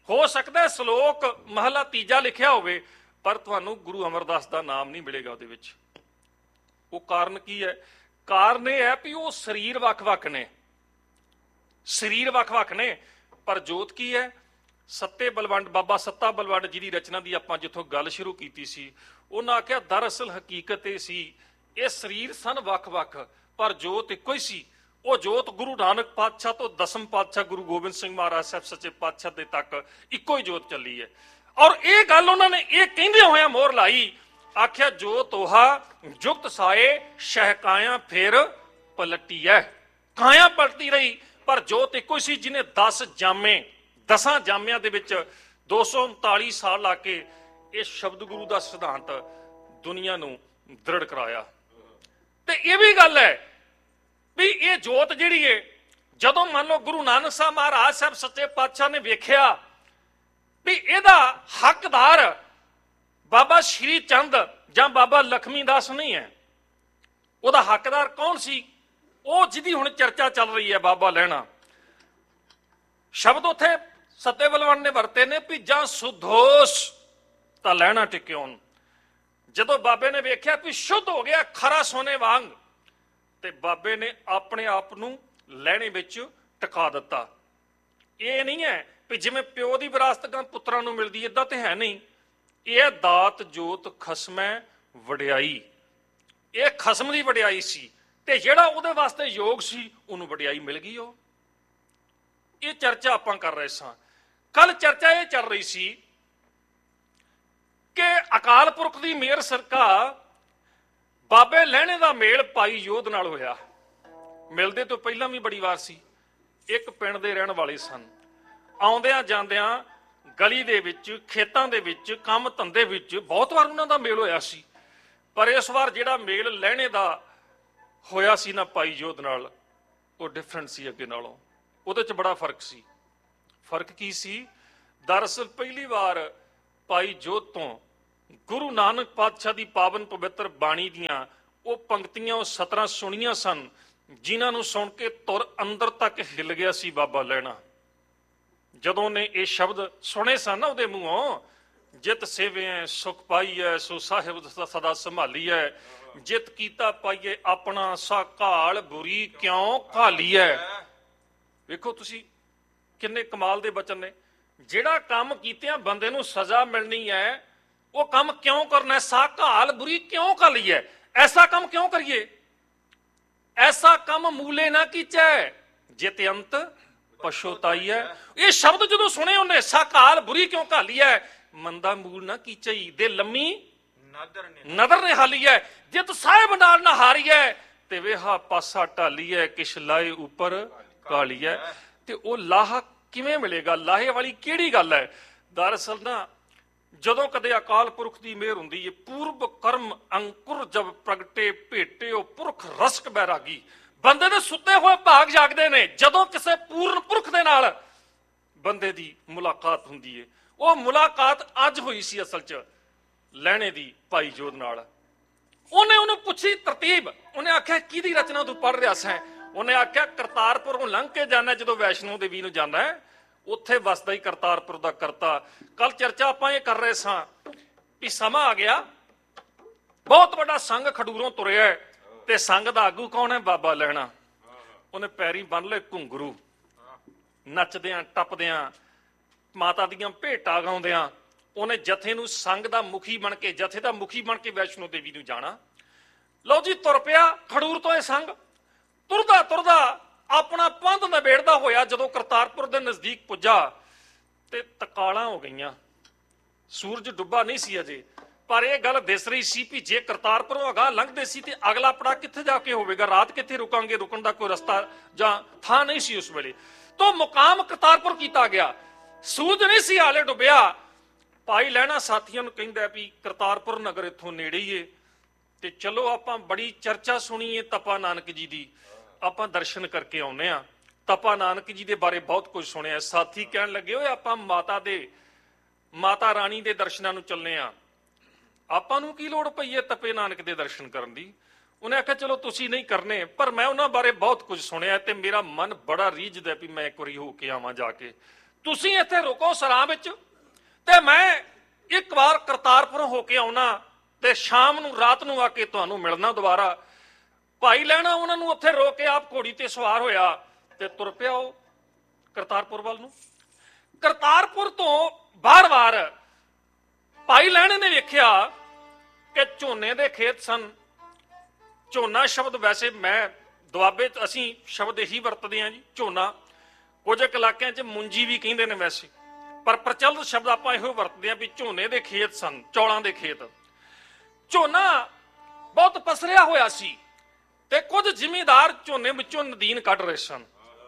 ਹੋ ਸਕਦਾ ਸ਼ਲੋਕ ਮਹਲਾ ਤੀਜਾ ਲਿਖਿਆ ਹੋਵੇ, ਪਰ ਤੁਹਾਨੂੰ ਗੁਰੂ ਅਮਰਦਾਸ ਦਾ ਨਾਮ ਨਹੀਂ ਮਿਲੇਗਾ ਉਹਦੇ ਵਿੱਚ। ਉਹ ਕਾਰਨ ਕੀ ਹੈ? ਕਾਰਨ ਇਹ ਹੈ ਵੀ ਉਹ ਸਰੀਰ ਵੱਖ-ਵੱਖ ਨੇ, ਸਰੀਰ ਵੱਖ-ਵੱਖ ਨੇ, ਪਰ ਜੋਤ ਕੀ ਹੈ? ਸੱਤੇ ਬਲਵੰਡ, ਬਾਬਾ ਸੱਤਾ ਬਲਵੰਡ ਜਿਹਦੀ ਰਚਨਾ ਦੀ ਆਪਾਂ ਜਿੱਥੋਂ ਗੱਲ ਸ਼ੁਰੂ ਕੀਤੀ ਸੀ, ਉਹਨਾਂ ਆਖਿਆ ਦਰਅਸਲ ਹਕੀਕਤ ਇਹ ਸੀ, ਇਹ ਸਰੀਰ ਸਨ ਵੱਖ-ਵੱਖ ਪਰ ਜੋਤ ਇੱਕੋ ਹੀ ਸੀ। ਉਹ ਜੋਤ ਗੁਰੂ ਨਾਨਕ ਪਾਤਸ਼ਾਹ ਤੋਂ ਦਸਮ ਪਾਤਸ਼ਾਹ ਗੁਰੂ ਗੋਬਿੰਦ ਸਿੰਘ ਮਹਾਰਾਜ ਸਾਹਿਬ ਸੱਚੇ ਪਾਤਸ਼ਾਹ ਦੇ ਤੱਕ ਇੱਕੋ ਹੀ ਜੋਤ ਚੱਲੀ ਹੈ। ਔਰ ਇਹ ਗੱਲ ਉਹਨਾਂ ਨੇ ਇਹ ਕਹਿੰਦੇ ਹੋਇਆ ਮੋਹਰ ਲਾਈ, ਆਖਿਆ ਜੋਤ ਤੋਹਾ ਜੁਗਤ ਸਾਏ ਸ਼ਹਿਕਾਇਆ ਫਿਰ ਪਲਟੀ ਹੈ। ਕਾਇਆ ਪਲਟੀ ਰਹੀ ਪਰ ਜੋਤ ਇੱਕੋ ਹੀ ਸੀ, ਜਿਹਨੇ ਦਸ ਜਾਮੇ, ਦਸਾਂ ਜਾਮਿਆਂ ਦੇ ਵਿੱਚ ਦੋ ਸੌ ਉਨਤਾਲੀ ਸਾਲ ਲਾ ਕੇ ਇਹ ਸ਼ਬਦ ਗੁਰੂ ਦਾ ਸਿਧਾਂਤ ਦੁਨੀਆ ਨੂੰ ਦ੍ਰਿੜ ਕਰਾਇਆ। ਤੇ ਇਹ ਵੀ ਗੱਲ ਹੈ ਵੀ ਇਹ ਜੋਤ ਜਿਹੜੀ ਹੈ, ਜਦੋਂ ਮੰਨ ਲਓ ਗੁਰੂ ਨਾਨਕ ਸਾਹਿਬ ਮਹਾਰਾਜ ਸਾਹਿਬ ਸੱਚੇ ਪਾਤਸ਼ਾਹ ਨੇ ਵੇਖਿਆ ਵੀ ਇਹਦਾ ਹੱਕਦਾਰ ਬਾਬਾ ਸ਼੍ਰੀ ਚੰਦ ਜਾਂ ਬਾਬਾ ਲਖਮੀ ਦਾਸ ਨਹੀਂ ਹੈ, ਉਹਦਾ ਹੱਕਦਾਰ ਕੌਣ ਸੀ? ਉਹ ਜਿਹਦੀ ਹੁਣ ਚਰਚਾ ਚੱਲ ਰਹੀ ਹੈ, ਬਾਬਾ ਲਹਿਣਾ। ਸ਼ਬਦ ਉੱਥੇ ਸੱਤੇ ਬਲਵੰਡ ਨੇ ਵਰਤੇ ਨੇ ਵੀ ਜਾਂ ਸੁਧੋਸ਼ ਤਾਂ ਲਹਿਣਾ ਟਿਕਿਉਣ। ਜਦੋਂ ਬਾਬੇ ਨੇ ਵੇਖਿਆ ਵੀ ਸ਼ੁੱਧ ਹੋ ਗਿਆ ਖਰਾ ਸੋਨੇ ਵਾਂਗ, ਤੇ ਬਾਬੇ ਨੇ ਆਪਣੇ ਆਪ ਨੂੰ ਲਹਿਣੇ ਵਿੱਚ ਟਿਕਾ ਦਿੱਤਾ। ਇਹ ਨਹੀਂ ਹੈ ਵੀ ਜਿਵੇਂ ਪਿਓ ਦੀ ਵਿਰਾਸਤ ਗਾਂ ਪੁੱਤਰਾਂ ਨੂੰ ਮਿਲਦੀ, ਏਦਾਂ ਤੇ ਹੈ ਨਹੀਂ। ਇਹ ਦਾਤ ਜੋਤ ਖਸਮੈ ਵਡਿਆਈ, ਇਹ ਖਸਮ ਦੀ ਵਡਿਆਈ ਸੀ, ਤੇ ਜਿਹੜਾ ਉਹਦੇ ਵਾਸਤੇ ਯੋਗ ਸੀ ਉਹਨੂੰ ਵਡਿਆਈ ਮਿਲ ਗਈ। ਉਹ ਇਹ ਚਰਚਾ ਆਪਾਂ ਕਰ ਰਹੇ ਸਾਂ। ਕੱਲ ਚਰਚਾ ਇਹ ਚੱਲ ਰਹੀ ਸੀ ਕਿ ਅਕਾਲ ਪੁਰਖ ਦੀ ਮਿਹਰ ਸਰਕਾ ਬਾਬੇ ਲਹਿਣੇ ਦਾ ਮੇਲ ਭਾਈ ਯੋਧ ਨਾਲ ਹੋਇਆ। ਮਿਲਦੇ ਤੋਂ ਪਹਿਲਾਂ ਵੀ ਬੜੀ ਵਾਰ ਸੀ, ਇੱਕ ਪਿੰਡ ਦੇ ਰਹਿਣ ਵਾਲੇ ਸਨ। ਆਉਂਦਿਆਂ ਜਾਂਦਿਆਂ ਗਲੀ ਦੇ ਵਿੱਚ, ਖੇਤਾਂ ਦੇ ਵਿੱਚ, ਕੰਮ ਧੰਦੇ ਵਿੱਚ ਬਹੁਤ ਵਾਰ ਉਹਨਾਂ ਦਾ ਮੇਲ ਹੋਇਆ ਸੀ। ਪਰ ਇਸ ਵਾਰ ਜਿਹੜਾ ਮੇਲ ਲਹਿਣੇ ਦਾ ਹੋਇਆ ਸੀ ਨਾ ਭਾਈ ਯੋਧ ਨਾਲ, ਉਹ ਡਿਫਰੈਂਟ ਸੀ ਅੱਗੇ ਨਾਲੋਂ। ਉਹਦੇ 'ਚ ਬੜਾ ਫਰਕ ਸੀ। ਫਰਕ ਕੀ ਸੀ? ਦਰਅਸਲ ਪਹਿਲੀ ਵਾਰ ਭਾਈ ਯੋਧ ਤੋਂ ਗੁਰੂ ਨਾਨਕ ਪਾਤਸ਼ਾਹ ਦੀ ਪਾਵਨ ਪਵਿੱਤਰ ਬਾਣੀ ਦੀਆਂ ਉਹ ਪੰਕਤੀਆਂ, ਉਹ ਸਤਰਾਂ ਸੁਣੀਆਂ ਸਨ, ਜਿਨ੍ਹਾਂ ਨੂੰ ਸੁਣ ਕੇ ਤੁਰ ਅੰਦਰ ਤੱਕ ਹਿੱਲ ਗਿਆ ਸੀ ਬਾਬਾ ਲਹਿਣਾ। ਜਦੋਂ ਨੇ ਇਹ ਸ਼ਬਦ ਸੁਣੇ ਸਨ ਨਾ ਉਹਦੇ ਮੂੰਹੋਂ, ਜਿਤ ਸੇਵਿਐ ਸੁਖ ਪਾਈਐ ਸੋ ਸਾਹਿਬ ਸਦਾ ਸੰਭਾਲੀਐ, ਜਿਤ ਕੀਤਾ ਪਾਈਏ ਆਪਣਾ ਸਾ ਘਾਲ ਬੁਰੀ ਕਿਉਂ ਘਾਲੀਐ। ਵੇਖੋ ਤੁਸੀਂ ਕਿੰਨੇ ਕਮਾਲ ਦੇ ਬਚਨ ਨੇ। ਜਿਹੜਾ ਕੰਮ ਕੀਤਿਆਂ ਬੰਦੇ ਨੂੰ ਸਜ਼ਾ ਮਿਲਣੀ ਹੈ, ਉਹ ਕੰਮ ਕਿਉਂ ਕਰਨਾ? ਸਾ ਘਾਲ ਬੁਰੀ ਕਿਉਂ ਘਾਲੀਐ, ਐਸਾ ਕੰਮ ਕਿਉਂ ਕਰੀਏ? ਐਸਾ ਕੰਮ ਮੂਲੇ ਨਾ ਕੀਚੈ ਜਿਤ ਅੰਤ ਪਛੋਤਾਈ ਹੈ। ਇਹ ਸ਼ਬਦ ਜਦੋਂ ਸੁਣੇ ਉਹਨੇ, ਸਾ ਘਾਲ ਬੁਰੀ ਕਿਉਂ ਘਾਲੀਐ, ਮੰਦਾ ਮੂਲ ਨਾ ਕੀਚਈ ਦੇ ਲੰਮੀ ਨਦਰ ਨੇ ਹਾਲੀ ਹੈ, ਜਿਤ ਸਾਹਿਬ ਨਾਲ ਨਾ ਹਾਰੀਐ ਤੇ ਵੇਹਾ ਪਾਸਾ ਢਾਲੀਐ, ਕਿਛ ਲਾਏ ਉੱਪਰ ਕਾਲੀਐ। ਤੇ ਉਹ ਲਾਹਾ ਕਿਵੇਂ ਮਿਲੇਗਾ? ਲਾਹੇ ਵਾਲੀ ਕਿਹੜੀ ਗੱਲ ਹੈ? ਦਰਅਸਲ ਨਾ ਜਦੋਂ ਕਦੇ ਅਕਾਲ ਪੁਰਖ ਦੀ ਮਿਹਰ ਹੁੰਦੀ ਹੈ, ਪੂਰਬ ਕਰਮ ਅੰਕੁਰ ਜਬ ਪ੍ਰਗਟੇ ਭੇਟਿਓ ਪੁਰਖ ਰਸਕ ਬੈਰਾਗੀ। ਬੰਦੇ ਦੇ ਸੁੱਤੇ ਹੋਏ ਭਾਗ ਜਾਗਦੇ ਨੇ ਜਦੋਂ ਕਿਸੇ ਪੂਰਨ ਪੁਰਖ ਦੇ ਨਾਲ ਬੰਦੇ ਦੀ ਮੁਲਾਕਾਤ ਹੁੰਦੀ ਹੈ। ਉਹ ਮੁਲਾਕਾਤ ਅੱਜ ਹੋਈ ਸੀ ਅਸਲ 'ਚ ਲਹਿਣੇ ਦੀ ਭਾਈ ਯੋਧ ਨਾਲ। ਉਹਨੇ ਉਹਨੂੰ ਪੁੱਛੀ ਤਰਤੀਬ, ਉਹਨੇ ਆਖਿਆ ਕਿਹਦੀ ਰਚਨਾ ਤੂੰ ਪੜ੍ਹ ਰਿਹਾ ਸੈਂ? ਉਹਨੇ ਆਖਿਆ ਕਰਤਾਰਪੁਰੋਂ ਲੰਘ ਕੇ ਜਾਣਾ, ਜਦੋਂ ਵੈਸ਼ਨੋ ਦੇਵੀ ਨੂੰ ਜਾਣਾ ਉੱਥੇ ਵਸਦਾ ਹੀ ਕਰਤਾਰਪੁਰ ਦਾ ਕਰਤਾ। ਕੱਲ ਚਰਚਾ ਆਪਾਂ ਇਹ ਕਰ ਰਹੇ ਸਾਂ ਵੀ ਸਮਾਂ ਆ ਗਿਆ, ਬਹੁਤ ਵੱਡਾ ਸੰਘ ਖਡੂਰੋਂ ਤੁਰਿਆ, ਤੇ ਸੰਘ ਦਾ ਆਗੂ ਕੌਣ ਹੈ? ਬਾਬਾ ਲਹਿਣਾ। ਉਹਨੇ ਪੈਰੀ ਬੰਨ ਲਏ ਘੁੰਗਰੂ, ਨੱਚਦਿਆਂ ਟੱਪਦਿਆਂ ਮਾਤਾ ਦੀਆਂ ਭੇਟਾਂ ਗਾਉਂਦਿਆਂ ਉਹਨੇ ਜਥੇ ਨੂੰ ਸੰਘ ਦਾ ਮੁਖੀ ਬਣ ਕੇ, ਜਥੇ ਦਾ ਮੁਖੀ ਬਣ ਕੇ ਵੈਸ਼ਨੋ ਦੇਵੀ ਨੂੰ ਜਾਣਾ। ਲਓ ਜੀ, ਤੁਰ ਪਿਆ ਖਡੂਰ ਤੋਂ ਇਹ ਸੰਘ। ਤੁਰਦਾ ਤੁਰਦਾ ਆਪਣਾ ਪੰਧ ਨਿਬੇੜਦਾ ਹੋਇਆ ਜਦੋਂ ਕਰਤਾਰਪੁਰ ਦੇ ਨਜ਼ਦੀਕ ਪੁੱਜਾ ਤੇ ਤਕਾਲਾਂ ਹੋ ਗਈਆਂ। ਸੂਰਜ ਡੁੱਬਾ ਨਹੀਂ ਸੀ ਅਜੇ, ਪਰ ਇਹ ਗੱਲ ਦਿਸ ਰਹੀ ਸੀ ਵੀ ਜੇ ਕਰਤਾਰਪੁਰੋਂ ਅਗਾਂਹ ਲੰਘਦੇ ਸੀ ਤੇ ਅਗਲਾ ਪੜਾ ਕਿੱਥੇ ਜਾ ਕੇ ਹੋਵੇਗਾ, ਰਾਤ ਕਿੱਥੇ ਰੁਕਾਂਗੇ, ਰੁਕਣ ਦਾ ਕੋਈ ਰਸਤਾ ਜਾਂ ਥਾਂ ਨਹੀਂ ਸੀ ਉਸ ਵੇਲੇ। ਤੋਂ ਮੁਕਾਮ ਕਰਤਾਰਪੁਰ ਕੀਤਾ ਗਿਆ, ਸੂਰਜ ਨਹੀਂ ਸੀ ਹਾਲੇ ਡੁੱਬਿਆ। ਭਾਈ ਲਹਿਣਾ ਸਾਥੀਆਂ ਨੂੰ ਕਹਿੰਦਾ ਵੀ ਕਰਤਾਰਪੁਰ ਨਗਰ ਇੱਥੋਂ ਨੇੜੇ ਹੀ ਏ, ਤੇ ਚਲੋ ਆਪਾਂ ਬੜੀ ਚਰਚਾ ਸੁਣੀਏ ਤਪਾ ਨਾਨਕ ਜੀ ਦੀ, ਆਪਾਂ ਦਰਸ਼ਨ ਕਰਕੇ ਆਉਨੇ ਆ। ਤਪਾ ਨਾਨਕ ਜੀ ਦੇ ਬਾਰੇ ਬਹੁਤ ਕੁਝ ਸੁਣਿਆ। ਸਾਥੀ ਕਹਿਣ ਲੱਗੇ, ਓਏ ਆਪਾਂ ਮਾਤਾ ਦੇ ਮਾਤਾ ਰਾਣੀ ਦੇ ਦਰਸ਼ਨਾਂ ਨੂੰ ਚੱਲਨੇ ਆ, ਆਪਾਂ ਨੂੰ ਕੀ ਲੋੜ ਪਈ ਹੈ ਤਪੇ ਨਾਨਕ ਦੇ ਦਰਸ਼ਨ ਕਰਨ ਦੀ? ਉਹਨੇ ਆਖਿਆ ਚਲੋ ਤੁਸੀਂ ਨਹੀਂ ਕਰਨੇ, ਪਰ ਮੈਂ ਉਹਨਾਂ ਬਾਰੇ ਬਹੁਤ ਕੁਝ ਸੁਣਿਆ ਤੇ ਮੇਰਾ ਮਨ ਬੜਾ ਰੀਝਦਾ ਵੀ ਮੈਂ ਇੱਕ ਵਾਰੀ ਹੋ ਕੇ ਆਵਾਂ ਜਾ ਕੇ। ਤੁਸੀਂ ਇੱਥੇ ਰੁਕੋ ਸਰਾਂ ਵਿੱਚ, ਤੇ ਮੈਂ ਇੱਕ ਵਾਰ ਕਰਤਾਰਪੁਰ ਹੋ ਕੇ ਆਉਣਾ ਤੇ ਸ਼ਾਮ ਨੂੰ ਰਾਤ ਨੂੰ ਆ ਕੇ ਤੁਹਾਨੂੰ ਮਿਲਣਾ ਦੁਬਾਰਾ। ਭਾਈ ਲਹਿਣਾ ਉਹਨਾਂ ਨੂੰ ਉੱਥੇ ਰੋਕ ਕੇ ਆਪ ਘੋੜੀ ਤੇ ਸਵਾਰ ਹੋਇਆ ਤੇ ਤੁਰ ਪਿਆ ਉਹ ਕਰਤਾਰਪੁਰ ਵੱਲ ਨੂੰ। ਕਰਤਾਰਪੁਰ ਤੋਂ ਬਾਰ-ਬਾਰ ਭਾਈ ਲਹਿਣੇ ਨੇ ਵੇਖਿਆ ਕਿ ਝੋਨੇ ਦੇ ਖੇਤ ਸਨ। ਝੋਨਾ ਸ਼ਬਦ ਵੈਸੇ ਮੈਂ ਦੁਆਬੇ ਚ ਅਸੀਂ ਸ਼ਬਦ ਇਹੀ ਵਰਤਦੇ ਹਾਂ ਜੀ, ਝੋਨਾ। ਕੁਝ ਇਲਾਕਿਆਂ 'ਚ ਮੁੰਜੀ ਵੀ ਕਹਿੰਦੇ ਨੇ ਵੈਸੇ, ਪਰ ਪ੍ਰਚਲਿਤ ਸ਼ਬਦ ਆਪਾਂ ਇਹੋ ਵਰਤਦੇ ਹਾਂ ਵੀ ਝੋਨੇ ਦੇ ਖੇਤ ਸਨ, ਚੌਲਾਂ ਦੇ ਖੇਤ। ਝੋਨਾ ਬਹੁਤ ਪਸਰਿਆ ਹੋਇਆ ਸੀ ਤੇ ਕੁਝ ਜ਼ਿਮੀਂਦਾਰ ਝੋਨੇ ਵਿੱਚੋਂ ਨਦੀਨ ਕੱਢ ਰਹੇ ਸਨ।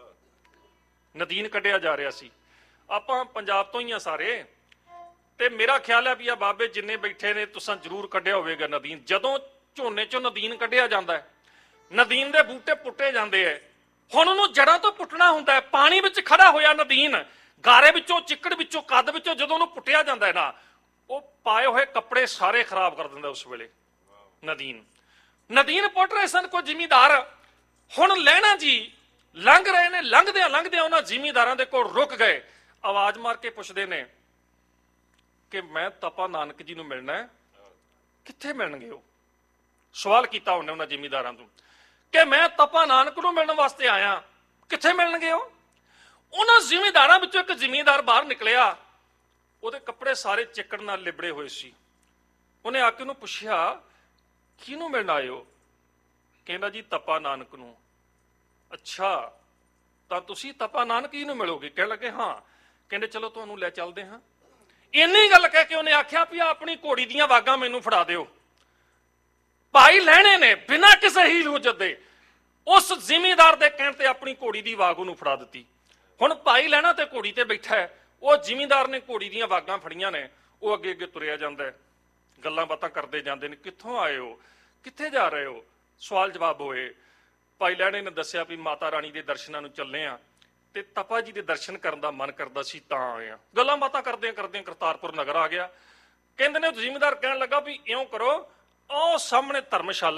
ਨਦੀਨ ਕੱਢਿਆ ਜਾ ਰਿਹਾ ਸੀ। ਆਪਾਂ ਪੰਜਾਬ ਤੋਂ ਹੀ ਆ ਸਾਰੇ, ਤੇ ਮੇਰਾ ਖਿਆਲ ਹੈ ਵੀ ਆ ਬਾਬੇ ਜਿੰਨੇ ਬੈਠੇ ਨੇ ਤੁਸੀਂ ਜ਼ਰੂਰ ਕੱਢਿਆ ਹੋਵੇਗਾ ਨਦੀਨ। ਜਦੋਂ ਝੋਨੇ ਚੋਂ ਨਦੀਨ ਕੱਢਿਆ ਜਾਂਦਾ ਹੈ, ਨਦੀਨ ਦੇ ਬੂਟੇ ਪੁੱਟੇ ਜਾਂਦੇ ਐ। ਹੁਣ ਉਹਨੂੰ ਜੜਾਂ ਤੋਂ ਪੁੱਟਣਾ ਹੁੰਦਾ ਹੈ। ਪਾਣੀ ਵਿੱਚ ਖੜਾ ਹੋਇਆ ਨਦੀਨ, ਗਾਰੇ ਵਿੱਚੋਂ, ਚਿੱਕੜ ਵਿੱਚੋਂ, ਕੱਦ ਵਿੱਚੋਂ ਜਦੋਂ ਉਹਨੂੰ ਪੁੱਟਿਆ ਜਾਂਦਾ ਹੈ ਨਾ, ਉਹ ਪਾਏ ਹੋਏ ਕੱਪੜੇ ਸਾਰੇ ਖਰਾਬ ਕਰ ਦਿੰਦਾ ਉਸ ਵੇਲੇ ਨਦੀਨ। ਨਦੀਨ ਪੁੱਟ ਰਹੇ ਸਨ ਕੋਈ ਜ਼ਿਮੀਂਦਾਰ। ਹੁਣ ਲਹਿਣਾ ਜੀ ਲੰਘ ਰਹੇ ਨੇ, ਲੰਘਦਿਆਂ ਲੰਘਦਿਆਂ ਉਹਨਾਂ ਜ਼ਿਮੀਂਦਾਰਾਂ ਦੇ ਕੋਲ ਰੁਕ ਗਏ। ਆਵਾਜ਼ ਮਾਰ ਕੇ ਪੁੱਛਦੇ ਨੇ ਕਿ ਮੈਂ ਤਪਾ ਨਾਨਕ ਜੀ ਨੂੰ ਮਿਲਣਾ ਹੈ, ਕਿੱਥੇ ਮਿਲਣਗੇ ਉਹ? ਸਵਾਲ ਕੀਤਾ ਉਹਨੇ ਉਹਨਾਂ ਜ਼ਿਮੀਂਦਾਰਾਂ ਤੋਂ ਕਿ ਮੈਂ ਤਪਾ ਨਾਨਕ ਨੂੰ ਮਿਲਣ ਵਾਸਤੇ ਆਇਆ, ਕਿੱਥੇ ਮਿਲਣਗੇ ਉਹ? ਉਹਨਾਂ ਜ਼ਿਮੀਂਦਾਰਾਂ ਵਿੱਚੋਂ ਇੱਕ ਜ਼ਿਮੀਂਦਾਰ ਬਾਹਰ ਨਿਕਲਿਆ। ਉਹਦੇ ਕੱਪੜੇ ਸਾਰੇ ਚਿੱਕੜ ਨਾਲ ਲਿਬੜੇ ਹੋਏ ਸੀ। ਉਹਨੇ ਆ ਕੇ ਉਹਨੂੰ ਪੁੱਛਿਆ ਕਿਹਨੂੰ ਮਿਲਣ ਆਏ ਹੋ? ਕਹਿੰਦਾ ਜੀ ਤਪਾ ਨਾਨਕ ਨੂੰ। ਅੱਛਾ, ਤਾਂ ਤੁਸੀਂ ਤਪਾ ਨਾਨਕ ਜੀ ਨੂੰ ਮਿਲੋਗੇ? ਕਹਿਣ ਲੱਗੇ ਹਾਂ। ਕਹਿੰਦੇ ਚਲੋ ਤੁਹਾਨੂੰ ਲੈ ਚੱਲਦੇ ਹਾਂ। ਇੰਨੀ ਗੱਲ ਕਹਿ ਕੇ ਉਹਨੇ ਆਖਿਆ ਵੀ ਆਪਣੀ ਘੋੜੀ ਦੀਆਂ ਵਾਗਾਂ ਮੈਨੂੰ ਫੜਾ ਦਿਓ। ਭਾਈ ਲਹਿਣੇ ਨੇ ਬਿਨਾਂ ਕਿਸੇ ਹੀਲ ਹੁਜਤ ਦੇ ਉਸ ਜ਼ਿਮੀਂਦਾਰ ਦੇ ਕਹਿਣ ਤੇ ਆਪਣੀ ਘੋੜੀ ਦੀ ਵਾਗ ਉਹਨੂੰ ਫੜਾ ਦਿੱਤੀ। ਹੁਣ ਭਾਈ ਲਹਿਣਾ ਤੇ ਘੋੜੀ ਤੇ ਬੈਠਾ ਹੈ, ਉਹ ਜ਼ਿਮੀਂਦਾਰ ਨੇ ਘੋੜੀ ਦੀਆਂ ਵਾਗਾਂ ਫੜੀਆਂ ਨੇ। ਉਹ ਅੱਗੇ ਅੱਗੇ ਤੁਰਿਆ ਜਾਂਦਾ ਹੈ, ਗੱਲਾਂ ਬਾਤਾਂ ਕਰਦੇ ਜਾਂਦੇ ਨੇ। ਕਿੱਥੋਂ ਆਏ ਹੋ, ਕਿੱਥੇ ਜਾ ਰਹੇ ਹੋ? ਸਵਾਲ ਜਵਾਬ ਹੋਏ। ਭਾਈ ਲਹਿਣੇ ਨੇ ਦੱਸਿਆ ਵੀ ਮਾਤਾ ਰਾਣੀ ਦੇ ਦਰਸ਼ਨਾਂ ਨੂੰ ਚੱਲੇ ਆ ਤੇ ਤਪਾ ਜੀ ਦੇ ਦਰਸ਼ਨ ਕਰਨ ਦਾ ਮਨ ਕਰਦਾ ਸੀ ਤਾਂ ਆਏ ਆ। ਗੱਲਾਂ ਬਾਤਾਂ ਕਰਦਿਆਂ ਕਰਦਿਆਂ ਕਰਤਾਰਪੁਰ ਨਗਰ ਆ ਗਿਆ। ਕਹਿੰਦੇ ਨੇ ਜ਼ਿਮੀਂਦਾਰ ਕਹਿਣ ਲੱਗਾ ਵੀ ਇਉਂ ਕਰੋ, ਉਹ ਸਾਹਮਣੇ ਧਰਮਸ਼ਾਲਾ